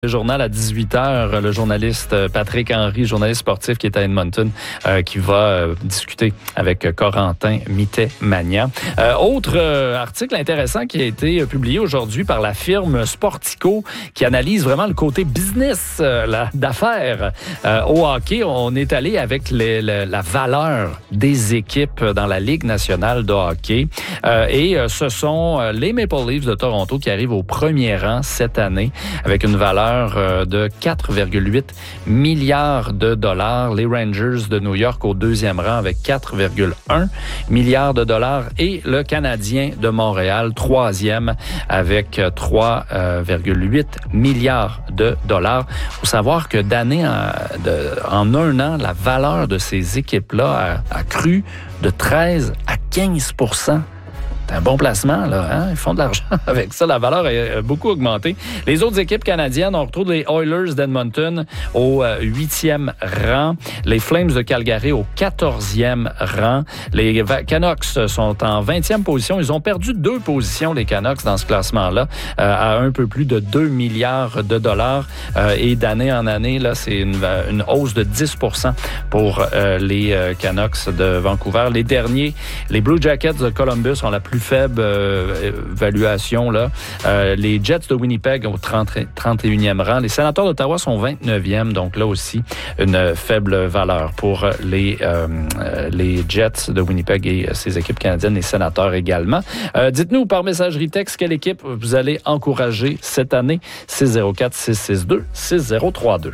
Le journal à 18h, le journaliste Patrick Henry, journaliste sportif qui est à Edmonton, qui va discuter avec Corentin Mittet-Magnan. Autre article intéressant qui a été publié aujourd'hui par la firme Sportico qui analyse vraiment le côté business d'affaires. Au hockey, on est allé avec la valeur des équipes dans la Ligue nationale de hockey. Et ce sont les Maple Leafs de Toronto qui arrivent au premier rang cette année avec une valeur de 4,8 milliards de dollars. Les Rangers de New York au deuxième rang avec 4,1 milliards de dollars et le Canadien de Montréal troisième avec 3,8 milliards de dollars. Il faut savoir que d'année en un an, la valeur de ces équipes-là a cru de 13 à 15%. C'est un bon placement, là. Hein? Ils font de l'argent avec ça. La valeur a beaucoup augmenté. Les autres équipes canadiennes, on retrouve les Oilers d'Edmonton au 8e rang. Les Flames de Calgary au 14e rang. Les Canucks sont en 20e position. Ils ont perdu 2 positions, les Canucks, dans ce classement-là, à un peu plus de 2 milliards de dollars. Et d'année en année, là, c'est une hausse de 10% pour les Canucks de Vancouver. Les derniers, les Blue Jackets de Columbus ont la plus faible évaluation. Là. Les Jets de Winnipeg au 31e rang. Les Sénateurs d'Ottawa sont 29e, donc là aussi une faible valeur pour les Jets de Winnipeg et ses équipes canadiennes, les Sénateurs également. Dites-nous par messagerie texte quelle équipe vous allez encourager cette année. 604-662-6032.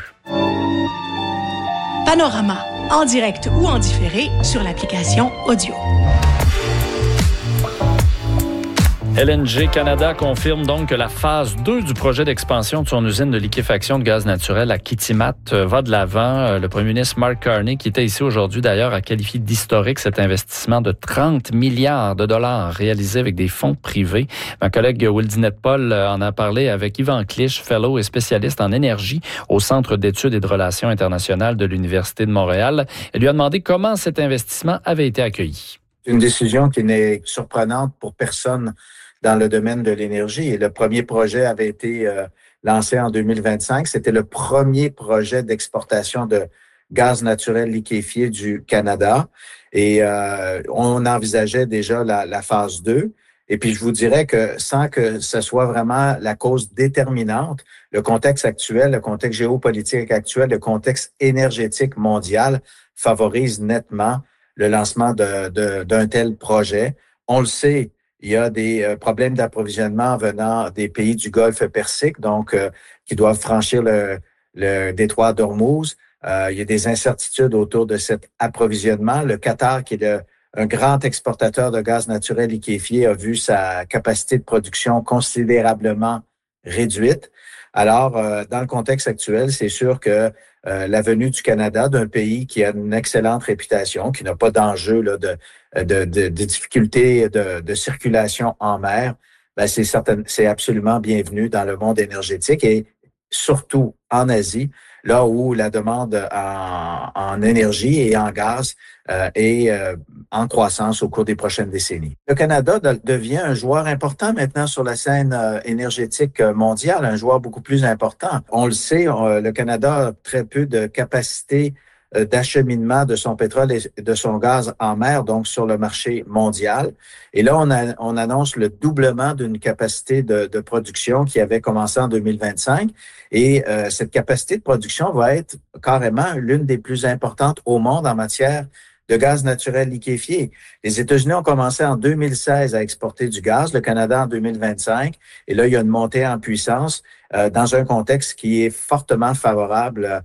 Panorama, en direct ou en différé sur l'application Audio. LNG Canada confirme donc que la phase 2 du projet d'expansion de son usine de liquéfaction de gaz naturel à Kitimat va de l'avant. Le premier ministre Mark Carney, qui était ici aujourd'hui d'ailleurs, a qualifié d'historique cet investissement de 30 milliards de dollars réalisé avec des fonds privés. Ma collègue Wildinette Paul en a parlé avec Yvan Clich, fellow et spécialiste en énergie au Centre d'études et de relations internationales de l'Université de Montréal. Elle lui a demandé comment cet investissement avait été accueilli. Une décision qui n'est surprenante pour personne dans le domaine de l'énergie. Et le premier projet avait été lancé en 2025. C'était le premier projet d'exportation de gaz naturel liquéfié du Canada. Et on envisageait déjà la phase 2. Et puis, je vous dirais que sans que ce soit vraiment la cause déterminante, le contexte actuel, le contexte géopolitique actuel, le contexte énergétique mondial favorise nettement le lancement d'un tel projet. On le sait, il y a des problèmes d'approvisionnement venant des pays du Golfe Persique, donc qui doivent franchir le détroit d'Ormuz. Il y a des incertitudes autour de cet approvisionnement. Le Qatar, qui est un grand exportateur de gaz naturel liquéfié, a vu sa capacité de production considérablement réduite. Alors, dans le contexte actuel, c'est sûr que la venue du Canada, d'un pays qui a une excellente réputation, qui n'a pas d'enjeu là, de difficultés de circulation en mer, ben c'est absolument bienvenu dans le monde énergétique et surtout en Asie, là où la demande en énergie et en gaz est en croissance au cours des prochaines décennies. Le Canada devient un joueur important maintenant sur la scène énergétique mondiale, un joueur beaucoup plus important. On le sait, le Canada a très peu de capacité d'acheminement de son pétrole et de son gaz en mer, donc sur le marché mondial. Et là, on annonce le doublement d'une capacité de production qui avait commencé en 2025. Et cette capacité de production va être carrément l'une des plus importantes au monde en matière de gaz naturel liquéfié. Les États-Unis ont commencé en 2016 à exporter du gaz, le Canada en 2025. Et là, il y a une montée en puissance dans un contexte qui est fortement favorable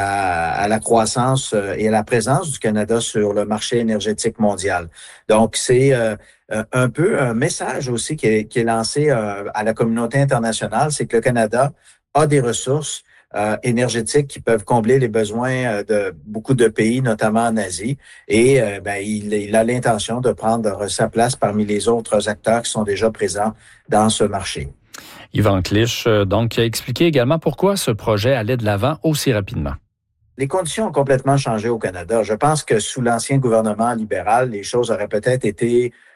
à la croissance et à la présence du Canada sur le marché énergétique mondial. Donc, c'est un peu un message aussi qui est lancé à la communauté internationale, c'est que le Canada a des ressources énergétiques qui peuvent combler les besoins de beaucoup de pays, notamment en Asie. Et il a l'intention de prendre sa place parmi les autres acteurs qui sont déjà présents dans ce marché. Yvan Clich, donc, qui a expliqué également pourquoi ce projet allait de l'avant aussi rapidement. Les conditions ont complètement changé au Canada. Je pense que sous l'ancien gouvernement libéral, les choses auraient peut-être été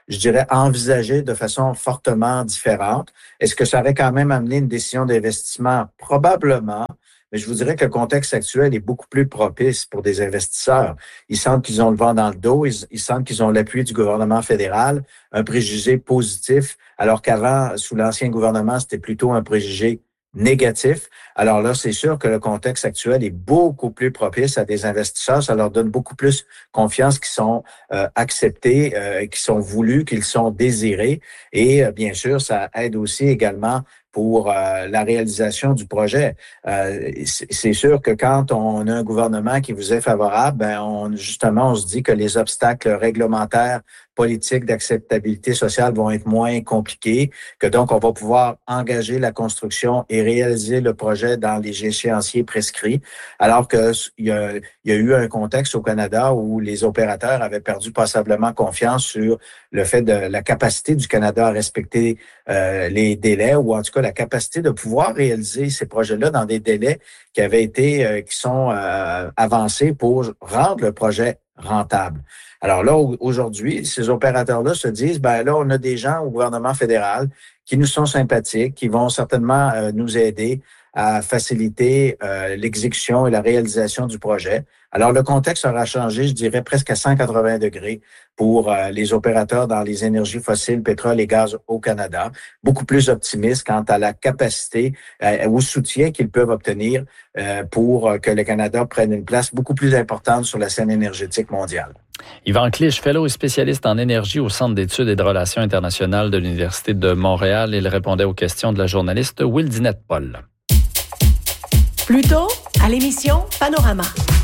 je dirais, envisagé de façon fortement différente. Est-ce que ça aurait quand même amené une décision d'investissement? Probablement. Mais je vous dirais que le contexte actuel est beaucoup plus propice pour des investisseurs. Ils sentent qu'ils ont le vent dans le dos, ils sentent qu'ils ont l'appui du gouvernement fédéral, un préjugé positif, alors qu'avant, sous l'ancien gouvernement, c'était plutôt un préjugé négatif. Alors là, c'est sûr que le contexte actuel est beaucoup plus propice à des investisseurs. Ça leur donne beaucoup plus confiance qu'ils sont acceptés, qu'ils sont voulus, qu'ils sont désirés. Et bien sûr, ça aide aussi également pour la réalisation du projet. C'est sûr que quand on a un gouvernement qui vous est favorable, on se dit que les obstacles réglementaires, politiques, d'acceptabilité sociale vont être moins compliqués, que donc on va pouvoir engager la construction et réaliser le projet dans les échéanciers prescrits, alors que il y a eu un contexte au Canada où les opérateurs avaient perdu passablement confiance sur le fait de la capacité du Canada à respecter les délais, ou en tout cas la capacité de pouvoir réaliser ces projets-là dans des délais qui sont avancés pour rendre le projet rentable. Alors là, aujourd'hui, ces opérateurs-là se disent, là, on a des gens au gouvernement fédéral qui nous sont sympathiques, qui vont certainement nous aider à faciliter l'exécution et la réalisation du projet. Alors, le contexte aura changé, je dirais, presque à 180 degrés pour les opérateurs dans les énergies fossiles, pétrole et gaz au Canada. Beaucoup plus optimistes quant à la capacité, au soutien qu'ils peuvent obtenir pour que le Canada prenne une place beaucoup plus importante sur la scène énergétique mondiale. Yvan Clich, fellow et spécialiste en énergie au Centre d'études et de relations internationales de l'Université de Montréal. Il répondait aux questions de la journaliste Will Dinette-Paul. Plus tôt, à l'émission Panorama.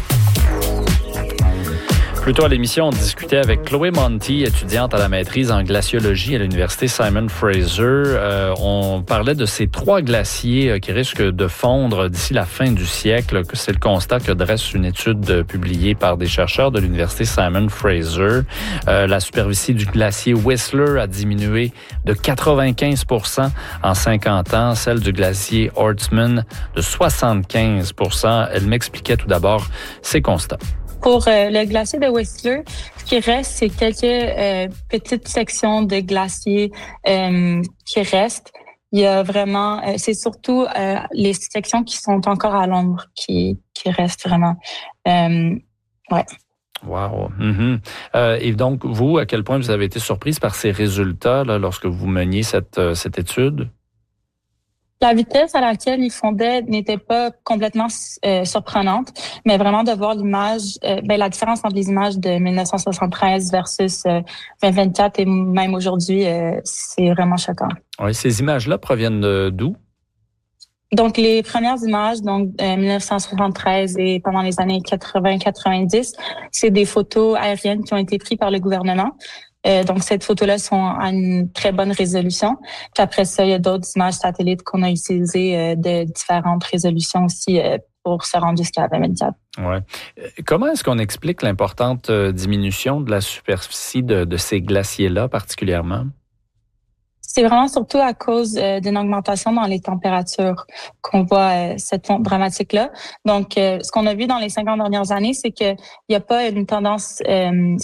Plus tôt à l'émission, on discutait avec Chloé Monty, étudiante à la maîtrise en glaciologie à l'Université Simon Fraser. On parlait de ces 3 glaciers qui risquent de fondre d'ici la fin du siècle. C'est le constat que dresse une étude publiée par des chercheurs de l'Université Simon Fraser. La superficie du glacier Whistler a diminué de 95% en 50 ans, celle du glacier Ortsman de 75%. Elle m'expliquait tout d'abord ses constats. Pour le glacier de Whistler, ce qui reste, c'est quelques petites sections de glacier qui restent. Il y a vraiment, c'est surtout les sections qui sont encore à l'ombre qui restent vraiment. Ouais. Wow. Mm-hmm. Et donc, vous, à quel point vous avez été surprise par ces résultats là, lorsque vous meniez cette étude? La vitesse à laquelle ils fondaient n'était pas complètement surprenante, mais vraiment de voir l'image, la différence entre les images de 1973 versus 2024 et même aujourd'hui, c'est vraiment choquant. Oui, ces images-là proviennent d'où? Donc, les premières images, 1973 et pendant les années 80-90, c'est des photos aériennes qui ont été prises par le gouvernement. Donc, cette photo-là sont à une très bonne résolution. Puis après ça, il y a d'autres images satellites qu'on a utilisées de différentes résolutions aussi pour se rendre jusqu'à 2024. Ouais. Comment est-ce qu'on explique l'importante diminution de la superficie de ces glaciers-là particulièrement? C'est vraiment surtout à cause d'une augmentation dans les températures qu'on voit cette fonte dramatique-là. Donc, ce qu'on a vu dans les 50 dernières années, c'est qu'il n'y a pas une tendance il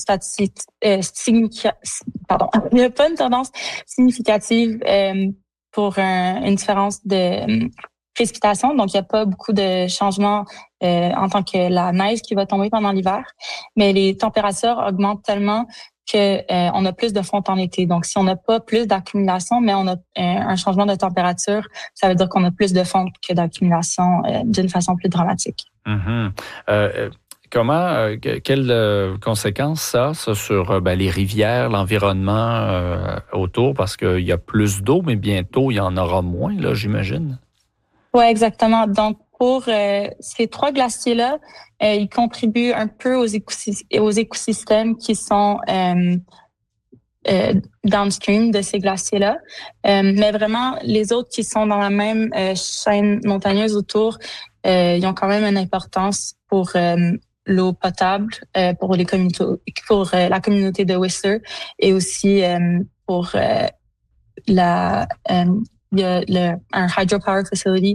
n'y a pas une tendance significative pour une différence de précipitation. Donc, il n'y a pas beaucoup de changements en tant que la neige qui va tomber pendant l'hiver. Mais les températures augmentent tellement qu'on a plus de fonte en été. Donc, si on n'a pas plus d'accumulation, mais on a un changement de température, ça veut dire qu'on a plus de fonte que d'accumulation d'une façon plus dramatique. Mm-hmm. Quelles conséquences ça sur les rivières, l'environnement autour? Parce qu'il y a plus d'eau, mais bientôt, il y en aura moins, là, j'imagine. Oui, exactement. Donc, pour ces 3 glaciers-là, ils contribuent un peu aux écosystèmes qui sont downstream de ces glaciers-là. Mais vraiment, les autres qui sont dans la même chaîne montagneuse autour, ils ont quand même une importance pour l'eau potable, pour la communauté de Whistler et aussi pour il y a un hydropower facility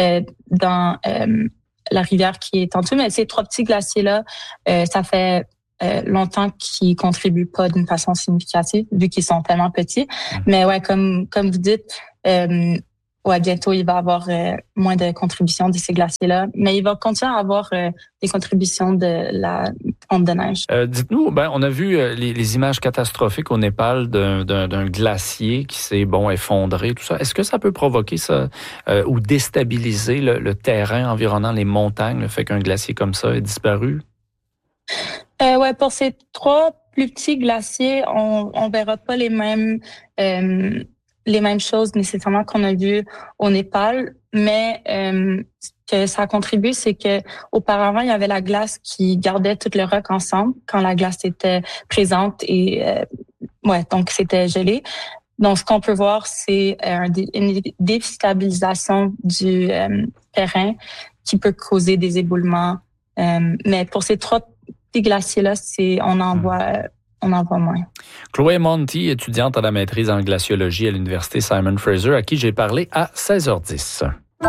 dans la rivière qui est en dessous. Mais ces 3 petits glaciers-là, ça fait longtemps qu'ils contribuent pas d'une façon significative, vu qu'ils sont tellement petits. Mais ouais, comme vous dites, bientôt, il va y avoir moins de contributions de ces glaciers-là, mais il va continuer à avoir des contributions de la fonte de neige. Dites-nous, on a vu les images catastrophiques au Népal d'un glacier qui s'est effondré, tout ça. Est-ce que ça peut provoquer ça ou déstabiliser le terrain environnant les montagnes, le fait qu'un glacier comme ça ait disparu? Pour ces 3 plus petits glaciers, on verra pas les mêmes choses nécessairement qu'on a vues au Népal, mais ce que ça a contribué, c'est que auparavant il y avait la glace qui gardait tout le roc ensemble quand la glace était présente et donc c'était gelé. Donc ce qu'on peut voir, c'est une déstabilisation du terrain qui peut causer des éboulements. Mais pour ces 3 petits glaciers-là, on en voit moins. Chloé Monti, étudiante à la maîtrise en glaciologie à l'Université Simon Fraser, à qui j'ai parlé à 16h10.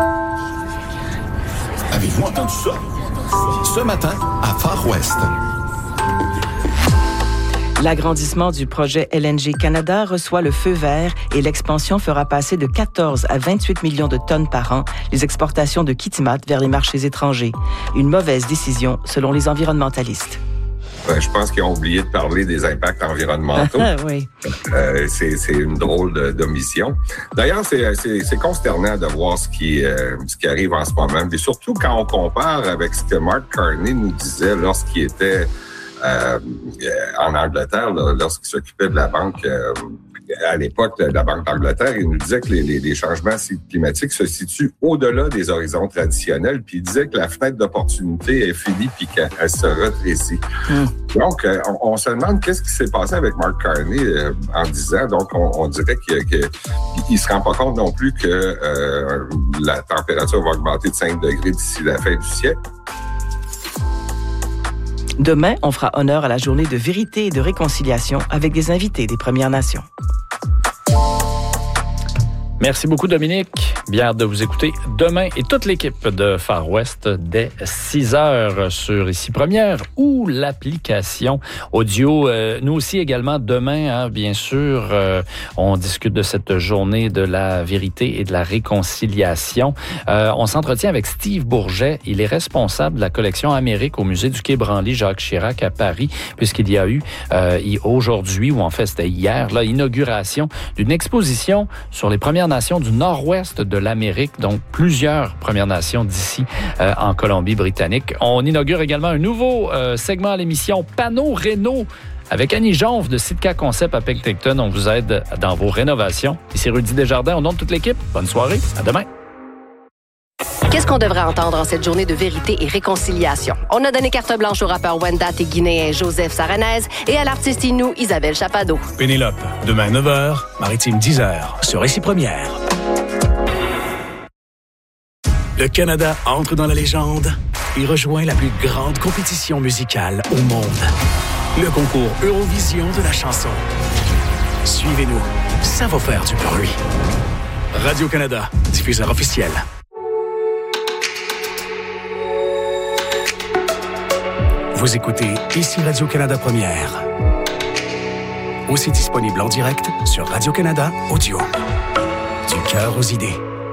Avez-vous entendu ça? Ce matin, à Far West. L'agrandissement du projet LNG Canada reçoit le feu vert et l'expansion fera passer de 14 à 28 millions de tonnes par an les exportations de Kitimat vers les marchés étrangers. Une mauvaise décision selon les environnementalistes. Je pense qu'ils ont oublié de parler des impacts environnementaux. Oui. C'est une drôle d'omission. D'ailleurs, c'est consternant de voir ce qui arrive en ce moment. Et surtout quand on compare avec ce que Mark Carney nous disait lorsqu'il était en Angleterre, lorsqu'il s'occupait de la banque à l'époque de la Banque d'Angleterre, il nous disait que les changements climatiques se situent au-delà des horizons traditionnels, puis il disait que la fenêtre d'opportunité est finie puis qu'elle se rétrécit. Donc, on se demande qu'est-ce qui s'est passé avec Mark Carney en 10 ans. Donc, on dirait qu'il se rend pas compte non plus que la température va augmenter de 5 degrés d'ici la fin du siècle. Demain, on fera honneur à la journée de vérité et de réconciliation avec des invités des Premières Nations. Merci beaucoup, Dominique. Bien hâte de vous écouter demain et toute l'équipe de Far West dès 6h sur Ici Première ou l'application audio. Nous aussi également demain, bien sûr, on discute de cette journée de la vérité et de la réconciliation. On s'entretient avec Steve Bourget. Il est responsable de la collection Amérique au musée du Quai Branly Jacques Chirac à Paris, puisqu'il y a eu aujourd'hui, ou en fait c'était hier, l'inauguration d'une exposition sur les Premières Nations du nord-ouest de l'Amérique, donc plusieurs Premières Nations d'ici en Colombie-Britannique. On inaugure également un nouveau segment à l'émission Panneau Réno avec Annie Jonve de Sitka Concept à Penticton. On vous aide dans vos rénovations. Ici Rudy Desjardins, au nom de toute l'équipe. Bonne soirée, à demain. Qu'est-ce qu'on devrait entendre en cette journée de vérité et réconciliation? On a donné carte blanche au rappeur Wendat et guinéen Joseph Saranez et à l'artiste Inou Isabelle Chapado. Pénélope, demain 9h, Maritime 10h, sur Ici Première. Le Canada entre dans la légende et rejoint la plus grande compétition musicale au monde. Le concours Eurovision de la chanson. Suivez-nous, ça va faire du bruit. Radio-Canada, diffuseur officiel. Vous écoutez Ici Radio-Canada Première. Aussi disponible en direct sur Radio-Canada Audio. Du cœur aux idées.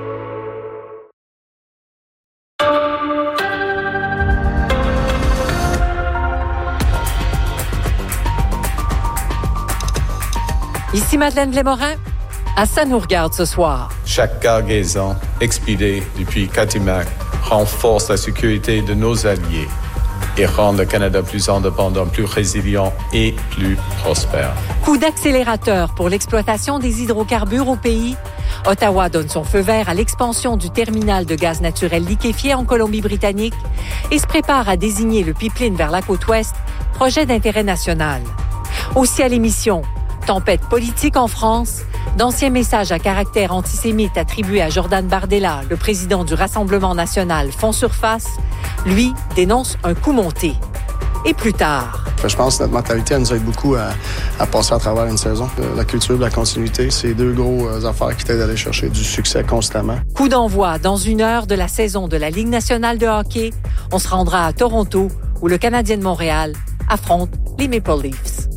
Ici Madeleine Lémorin. Ça nous regarde ce soir. Chaque cargaison expédiée depuis Kitimat renforce la sécurité de nos alliés et rend le Canada plus indépendant, plus résilient et plus prospère. Coup d'accélérateur pour l'exploitation des hydrocarbures au pays. Ottawa donne son feu vert à l'expansion du terminal de gaz naturel liquéfié en Colombie-Britannique et se prépare à désigner le pipeline vers la côte ouest, projet d'intérêt national. Aussi à l'émission, tempête politique en France, d'anciens messages à caractère antisémite attribués à Jordan Bardella, le président du Rassemblement national, font surface. Lui dénonce un coup monté. Et plus tard... Je pense que notre mentalité elle nous aide beaucoup à passer à travers une saison. La culture de la continuité, c'est 2 gros affaires qui t'aident à aller chercher du succès constamment. Coup d'envoi dans 1 heure de la saison de la Ligue nationale de hockey. On se rendra à Toronto, où le Canadien de Montréal affronte les Maple Leafs.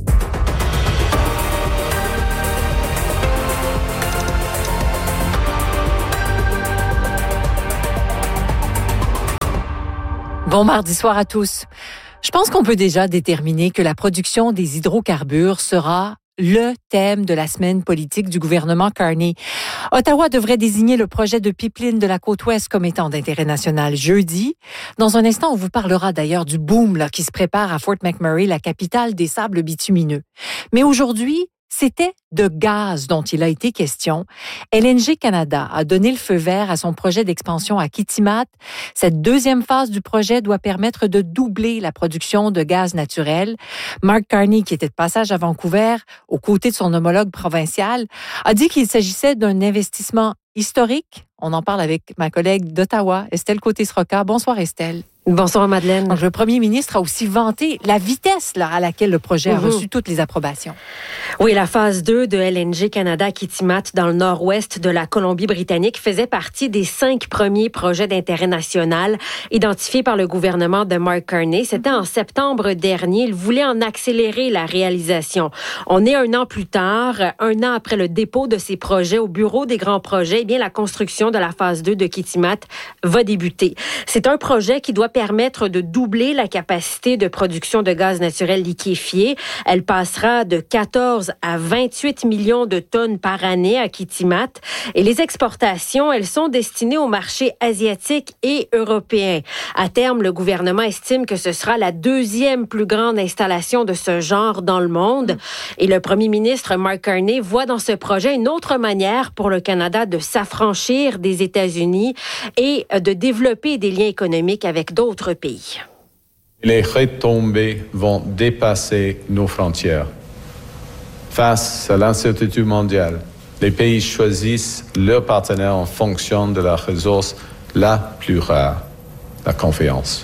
Bon mardi soir à tous. Je pense qu'on peut déjà déterminer que la production des hydrocarbures sera le thème de la semaine politique du gouvernement Carney. Ottawa devrait désigner le projet de pipeline de la Côte-Ouest comme étant d'intérêt national jeudi. Dans un instant, on vous parlera d'ailleurs du boom qui se prépare à Fort McMurray, la capitale des sables bitumineux. Mais aujourd'hui, c'était de gaz dont il a été question. LNG Canada a donné le feu vert à son projet d'expansion à Kitimat. Cette deuxième phase du projet doit permettre de doubler la production de gaz naturel. Mark Carney, qui était de passage à Vancouver, aux côtés de son homologue provincial, a dit qu'il s'agissait d'un investissement historique. On en parle avec ma collègue d'Ottawa, Estelle Côté-Sroka. Bonsoir Estelle. Bonsoir Madeleine. Donc, le premier ministre a aussi vanté la vitesse à laquelle le projet a reçu toutes les approbations. Oui, la phase 2 de LNG Canada à Kitimat, dans le nord-ouest de la Colombie-Britannique, faisait partie des 5 premiers projets d'intérêt national identifiés par le gouvernement de Mark Carney. C'était en septembre dernier. Il voulait en accélérer la réalisation. On est 1 an plus tard, 1 an après le dépôt de ces projets au bureau des grands projets. Eh bien, la construction de la phase 2 de Kitimat va débuter. C'est un projet qui doit permettre de doubler la capacité de production de gaz naturel liquéfié. Elle passera de 14 à 28 millions de tonnes par année à Kitimat. Et les exportations, elles sont destinées au marché asiatique et européen. À terme, le gouvernement estime que ce sera la 2e plus grande installation de ce genre dans le monde. Et le premier ministre Mark Carney voit dans ce projet une autre manière pour le Canada de s'affranchir des États-Unis et de développer des liens économiques avec d'autres pays. Les retombées vont dépasser nos frontières. Face à l'incertitude mondiale, les pays choisissent leurs partenaires en fonction de la ressource la plus rare, la confiance.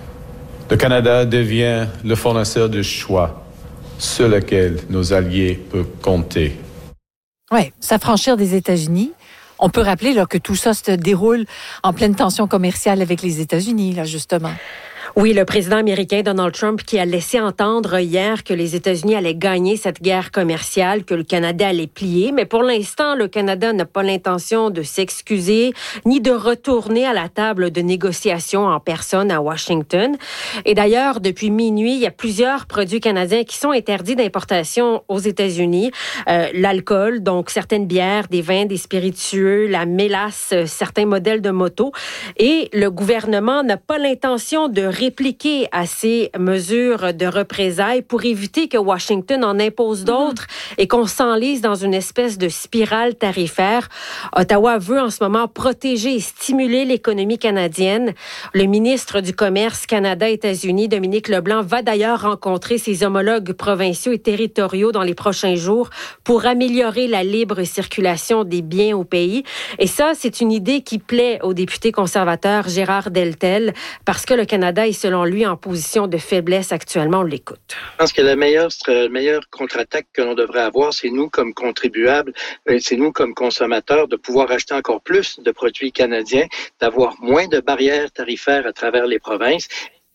Le Canada devient le fournisseur de choix sur lequel nos alliés peuvent compter. Oui, s'affranchir des États-Unis. On peut rappeler que tout ça se déroule en pleine tension commerciale avec les États-Unis, justement. Oui, le président américain Donald Trump qui a laissé entendre hier que les États-Unis allaient gagner cette guerre commerciale, que le Canada allait plier. Mais pour l'instant, le Canada n'a pas l'intention de s'excuser ni de retourner à la table de négociation en personne à Washington. Et d'ailleurs, depuis minuit, il y a plusieurs produits canadiens qui sont interdits d'importation aux États-Unis. L'alcool, donc certaines bières, des vins, des spiritueux, la mélasse, certains modèles de motos. Et le gouvernement n'a pas l'intention de répliquer à ces mesures de représailles pour éviter que Washington en impose d'autres et qu'on s'enlise dans une espèce de spirale tarifaire. Ottawa veut en ce moment protéger et stimuler l'économie canadienne. Le ministre du Commerce Canada-États-Unis, Dominique Leblanc, va d'ailleurs rencontrer ses homologues provinciaux et territoriaux dans les prochains jours pour améliorer la libre circulation des biens au pays. Et ça, c'est une idée qui plaît au député conservateur Gérard Deltel parce que le Canada est selon lui en position de faiblesse actuellement. On l'écoute. Je pense que la meilleure contre-attaque que l'on devrait avoir, c'est nous comme contribuables, c'est nous comme consommateurs de pouvoir acheter encore plus de produits canadiens, d'avoir moins de barrières tarifaires à travers les provinces.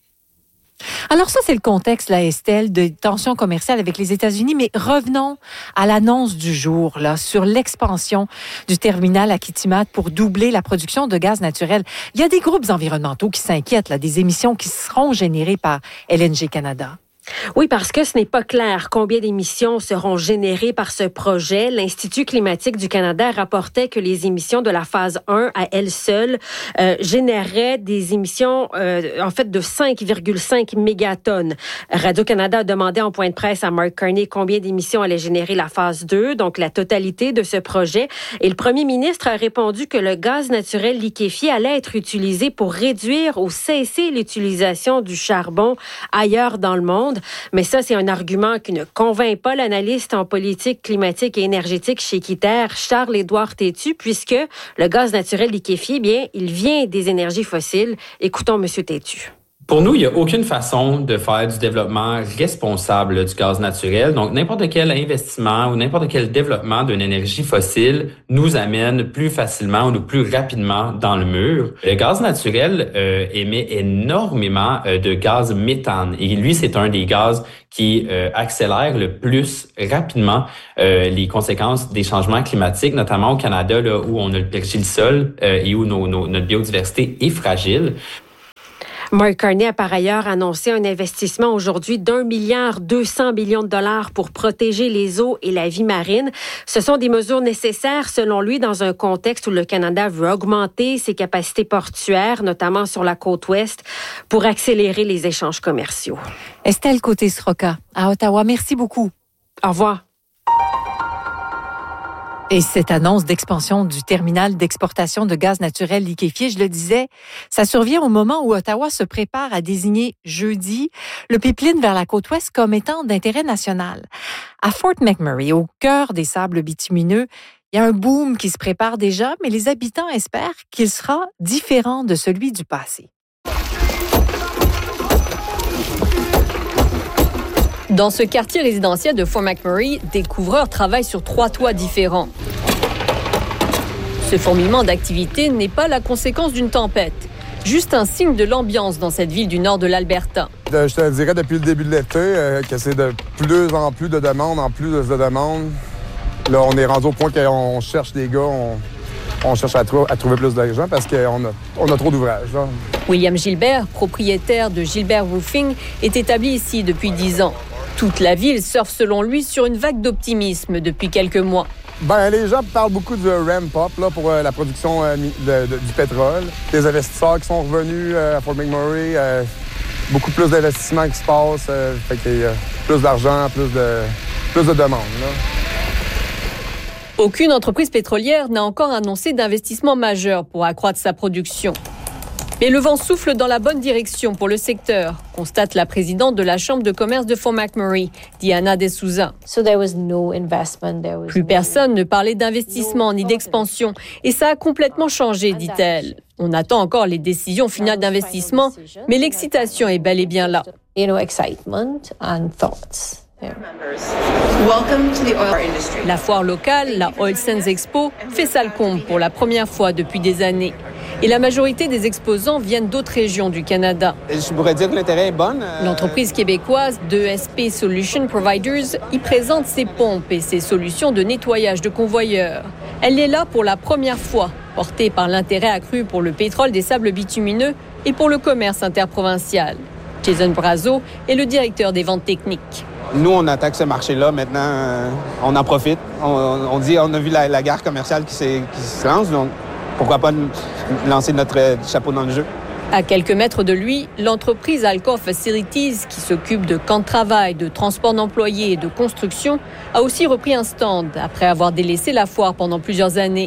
Alors ça, c'est le contexte, Estelle, de tensions commerciales avec les États-Unis. Mais revenons à l'annonce du jour sur l'expansion du terminal à Kitimat pour doubler la production de gaz naturel. Il y a des groupes environnementaux qui s'inquiètent des émissions qui seront générées par LNG Canada. Oui, parce que ce n'est pas clair combien d'émissions seront générées par ce projet. L'Institut climatique du Canada rapportait que les émissions de la phase 1 à elles seules généreraient des émissions de 5,5 mégatonnes. Radio-Canada a demandé en point de presse à Mark Carney combien d'émissions allait générer la phase 2, donc la totalité de ce projet. Et le premier ministre a répondu que le gaz naturel liquéfié allait être utilisé pour réduire ou cesser l'utilisation du charbon ailleurs dans le monde. Mais ça, c'est un argument qui ne convainc pas l'analyste en politique climatique et énergétique chez Quitter, Charles-Édouard Tétu, puisque le gaz naturel liquéfié, il vient des énergies fossiles. Écoutons M. Tétu. Pour nous, il n'y a aucune façon de faire du développement responsable du gaz naturel. Donc, n'importe quel investissement ou n'importe quel développement d'une énergie fossile nous amène plus facilement ou plus rapidement dans le mur. Le gaz naturel émet énormément de gaz méthane. Et lui, c'est un des gaz qui accélère le plus rapidement les conséquences des changements climatiques, notamment au Canada, là, où on a perdu le sol et où notre biodiversité est fragile. Mark Carney a par ailleurs annoncé un investissement aujourd'hui d'1,2 milliard pour protéger les eaux et la vie marine. Ce sont des mesures nécessaires, selon lui, dans un contexte où le Canada veut augmenter ses capacités portuaires, notamment sur la côte ouest, pour accélérer les échanges commerciaux. Estelle Côté-Sroka, à Ottawa, merci beaucoup. Au revoir. Et cette annonce d'expansion du terminal d'exportation de gaz naturel liquéfié, je le disais, ça survient au moment où Ottawa se prépare à désigner jeudi le pipeline vers la côte ouest comme étant d'intérêt national. À Fort McMurray, au cœur des sables bitumineux, il y a un boom qui se prépare déjà, mais les habitants espèrent qu'il sera différent de celui du passé. Dans ce quartier résidentiel de Fort McMurray, des couvreurs travaillent sur 3 toits différents. Ce fourmillement d'activité n'est pas la conséquence d'une tempête, juste un signe de l'ambiance dans cette ville du nord de l'Alberta. Je te dirais depuis le début de l'été que c'est de plus en plus de demandes, Là, on est rendu au point qu'on cherche des gars, on cherche à trouver plus d'argent parce qu'on a trop d'ouvrages. Là. William Gilbert, propriétaire de Gilbert Roofing, est établi ici depuis 10 ans. Toute la ville surfe selon lui sur une vague d'optimisme depuis quelques mois. Les gens parlent beaucoup du ramp-up là, pour la production du pétrole. Les investisseurs qui sont revenus à Fort McMurray, beaucoup plus d'investissements qui se passent, fait qu'il y a plus d'argent, plus de demandes. Là. Aucune entreprise pétrolière n'a encore annoncé d'investissement majeur pour accroître sa production. Mais le vent souffle dans la bonne direction pour le secteur, constate la présidente de la Chambre de commerce de Fort McMurray, Diana De Souza. Plus personne ne parlait d'investissement ni d'expansion, et ça a complètement changé, dit-elle. On attend encore les décisions finales d'investissement, mais l'excitation est bel et bien là. La foire locale, la Oil Sands Expo, fait salle comble pour la première fois depuis des années. Et la majorité des exposants viennent d'autres régions du Canada. Je pourrais dire que l'intérêt est bon. L'entreprise québécoise 2SP Solution Providers y présente ses pompes et ses solutions de nettoyage de convoyeurs. Elle est là pour la première fois, portée par l'intérêt accru pour le pétrole des sables bitumineux et pour le commerce interprovincial. Jason Brazo est le directeur des ventes techniques. Nous, on attaque ce marché-là. Maintenant, on en profite. On a vu la guerre commerciale qui se lance, donc pourquoi pas lancer notre chapeau dans le jeu? À quelques mètres de lui, l'entreprise Alcor Facilities, qui s'occupe de camps de travail, de transport d'employés et de construction, a aussi repris un stand après avoir délaissé la foire pendant plusieurs années.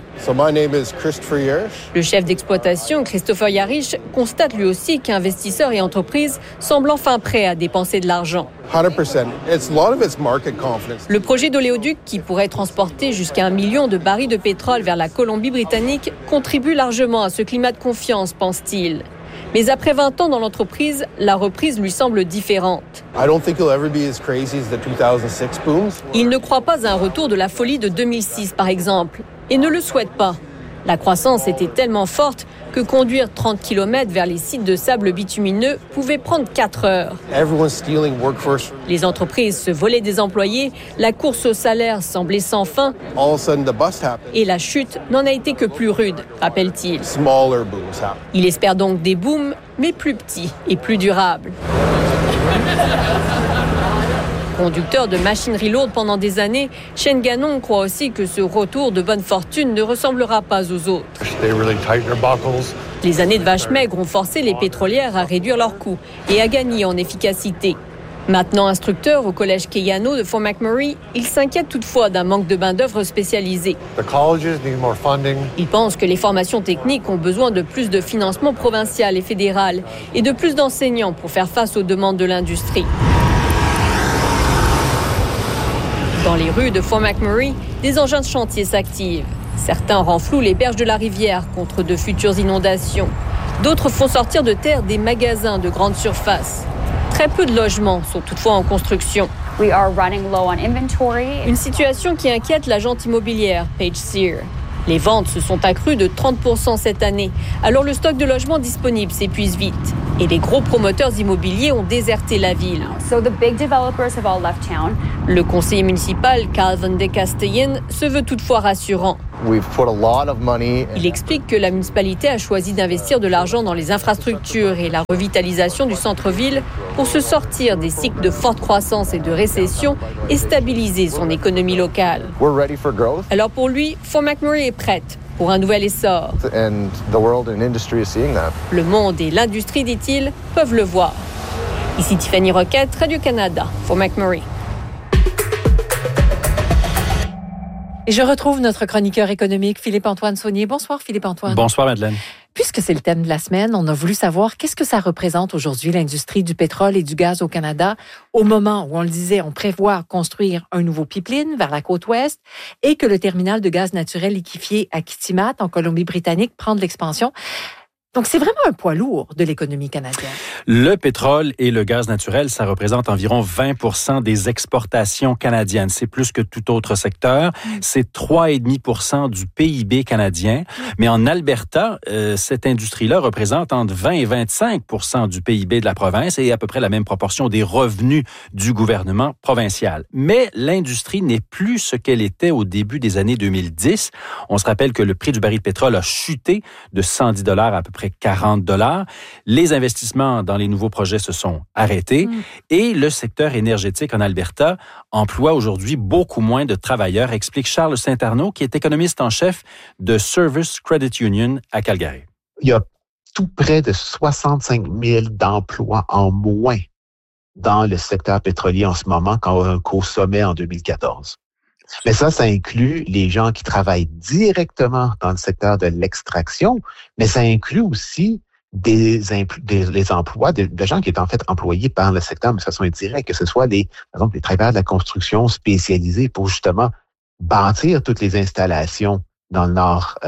Le chef d'exploitation, Christopher Yarich, constate lui aussi qu'investisseurs et entreprises semblent enfin prêts à dépenser de l'argent. 100%. Le projet d'oléoduc, qui pourrait transporter jusqu'à 1 million de barils de pétrole vers la Colombie-Britannique, contribue largement à ce climat de confiance, pense-t-il. Mais après 20 ans dans l'entreprise, la reprise lui semble différente. Il ne croit pas à un retour de la folie de 2006, par exemple, et ne le souhaite pas. La croissance était tellement forte que conduire 30 km vers les sites de sable bitumineux pouvait prendre 4 heures. Les entreprises se volaient des employés, la course au salaire semblait sans fin, et la chute n'en a été que plus rude, rappelle-t-il. Il espère donc des booms, mais plus petits et plus durables. Conducteur de machinerie lourde pendant des années, Shane Gannon croit aussi que ce retour de bonne fortune ne ressemblera pas aux autres. Les années de vache maigre ont forcé les pétrolières à réduire leurs coûts et à gagner en efficacité. Maintenant instructeur au collège Keyano de Fort McMurray, il s'inquiète toutefois d'un manque de main-d'œuvre spécialisée. Il pense que les formations techniques ont besoin de plus de financement provincial et fédéral et de plus d'enseignants pour faire face aux demandes de l'industrie. Dans les rues de Fort McMurray, des engins de chantier s'activent. Certains renflouent les berges de la rivière contre de futures inondations. D'autres font sortir de terre des magasins de grande surface. Très peu de logements sont toutefois en construction. Une situation qui inquiète l'agente immobilière Paige Sear. Les ventes se sont accrues de 30% cette année. Alors le stock de logements disponibles s'épuise vite. Et les gros promoteurs immobiliers ont déserté la ville. Le conseiller municipal Calvin de Castellin se veut toutefois rassurant. Il explique que la municipalité a choisi d'investir de l'argent dans les infrastructures et la revitalisation du centre-ville pour se sortir des cycles de forte croissance et de récession et stabiliser son économie locale. Alors pour lui, Fort McMurray est prête pour un nouvel essor. Le monde et l'industrie, dit-il, peuvent le voir. Ici Tiffany Roquette, Radio-Canada, Fort McMurray. Et je retrouve notre chroniqueur économique, Philippe-Antoine Saunier. Bonsoir, Philippe-Antoine. Bonsoir, Madeleine. Puisque c'est le thème de la semaine, on a voulu savoir qu'est-ce que ça représente aujourd'hui, l'industrie du pétrole et du gaz au Canada, au moment où, on le disait, on prévoit construire un nouveau pipeline vers la côte ouest et que le terminal de gaz naturel liquéfié à Kitimat, en Colombie-Britannique, prend de l'expansion. Donc, c'est vraiment un poids lourd de l'économie canadienne. Le pétrole et le gaz naturel, ça représente environ 20% des exportations canadiennes. C'est plus que tout autre secteur. C'est 3,5% du PIB canadien. Mais en Alberta, cette industrie-là représente entre 20 et 25% du PIB de la province et à peu près la même proportion des revenus du gouvernement provincial. Mais l'industrie n'est plus ce qu'elle était au début des années 2010. On se rappelle que le prix du baril de pétrole a chuté de $110 à peu près $40. Les investissements dans les nouveaux projets se sont arrêtés et le secteur énergétique en Alberta emploie aujourd'hui beaucoup moins de travailleurs, explique Charles Saint-Arnaud, qui est économiste en chef de Service Credit Union à Calgary. Il y a tout près de 65 000 d'emplois en moins dans le secteur pétrolier en ce moment qu'au sommet en 2014. Mais ça inclut les gens qui travaillent directement dans le secteur de l'extraction, mais ça inclut aussi les emplois de gens qui étaient en fait employés par le secteur de façon indirecte, que ce soit par exemple, les travailleurs de la construction spécialisés pour justement bâtir toutes les installations dans le nord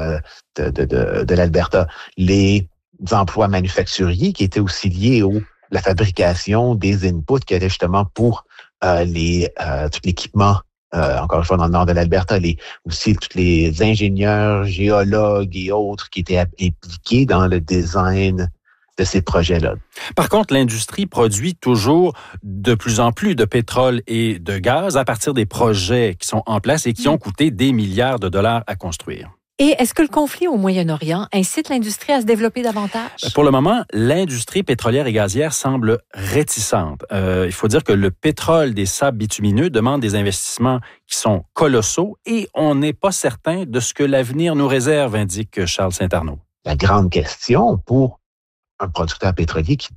de l'Alberta, les emplois manufacturiers qui étaient aussi liés la fabrication des inputs qui étaient justement pour tout l'équipement. Encore une fois, dans le nord de l'Alberta, aussi tous les ingénieurs, géologues et autres qui étaient impliqués dans le design de ces projets-là. Par contre, l'industrie produit toujours de plus en plus de pétrole et de gaz à partir des projets qui sont en place et qui ont coûté des milliards de dollars à construire. Et est-ce que le conflit au Moyen-Orient incite l'industrie à se développer davantage? Pour le moment, l'industrie pétrolière et gazière semble réticente. Il faut dire que le pétrole des sables bitumineux demande des investissements qui sont colossaux et on n'est pas certain de ce que l'avenir nous réserve, indique Charles Saint-Arnaud. La grande question pour un producteur pétrolier qui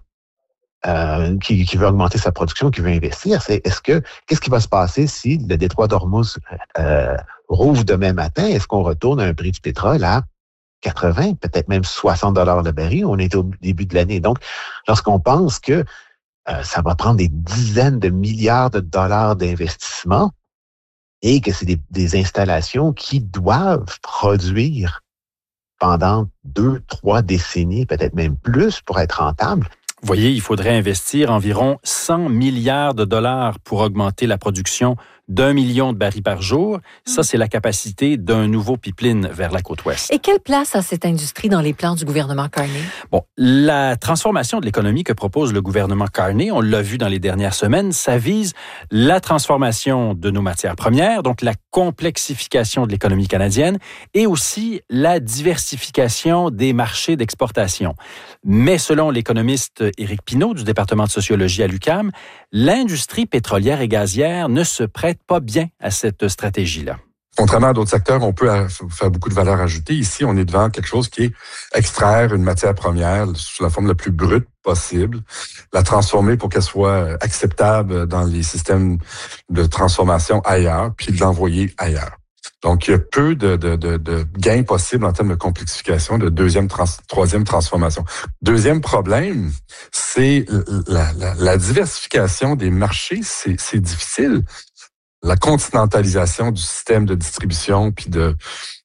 veut augmenter sa production, qui veut investir, c'est qu'est-ce qui va se passer si le détroit d'Ormuz rouvre demain matin? Est-ce qu'on retourne à un prix du pétrole à 80, peut-être même $60 le baril? On est au début de l'année. Donc, lorsqu'on pense que ça va prendre des dizaines de milliards de dollars d'investissement et que c'est des installations qui doivent produire pendant 2-3 décennies, peut-être même plus, pour être rentables. Vous voyez, il faudrait investir environ 100 milliards de dollars pour augmenter la production d'1 million de barils par jour. Ça, c'est la capacité d'un nouveau pipeline vers la côte ouest. Et quelle place a cette industrie dans les plans du gouvernement Carney? Bon, la transformation de l'économie que propose le gouvernement Carney, on l'a vu dans les dernières semaines, ça vise la transformation de nos matières premières, donc la complexification de l'économie canadienne et aussi la diversification des marchés d'exportation. Mais selon l'économiste Éric Pinault du département de sociologie à l'UQAM, l'industrie pétrolière et gazière ne se prête pas bien à cette stratégie-là. Contrairement à d'autres secteurs, on peut faire beaucoup de valeur ajoutée. Ici, on est devant quelque chose qui est extraire une matière première sous la forme la plus brute possible, la transformer pour qu'elle soit acceptable dans les systèmes de transformation ailleurs, puis de l'envoyer ailleurs. Donc, il y a peu de gains possibles en termes de complexification, de troisième transformation. Deuxième problème, c'est la diversification des marchés. C'est difficile. La continentalisation du système de distribution puis de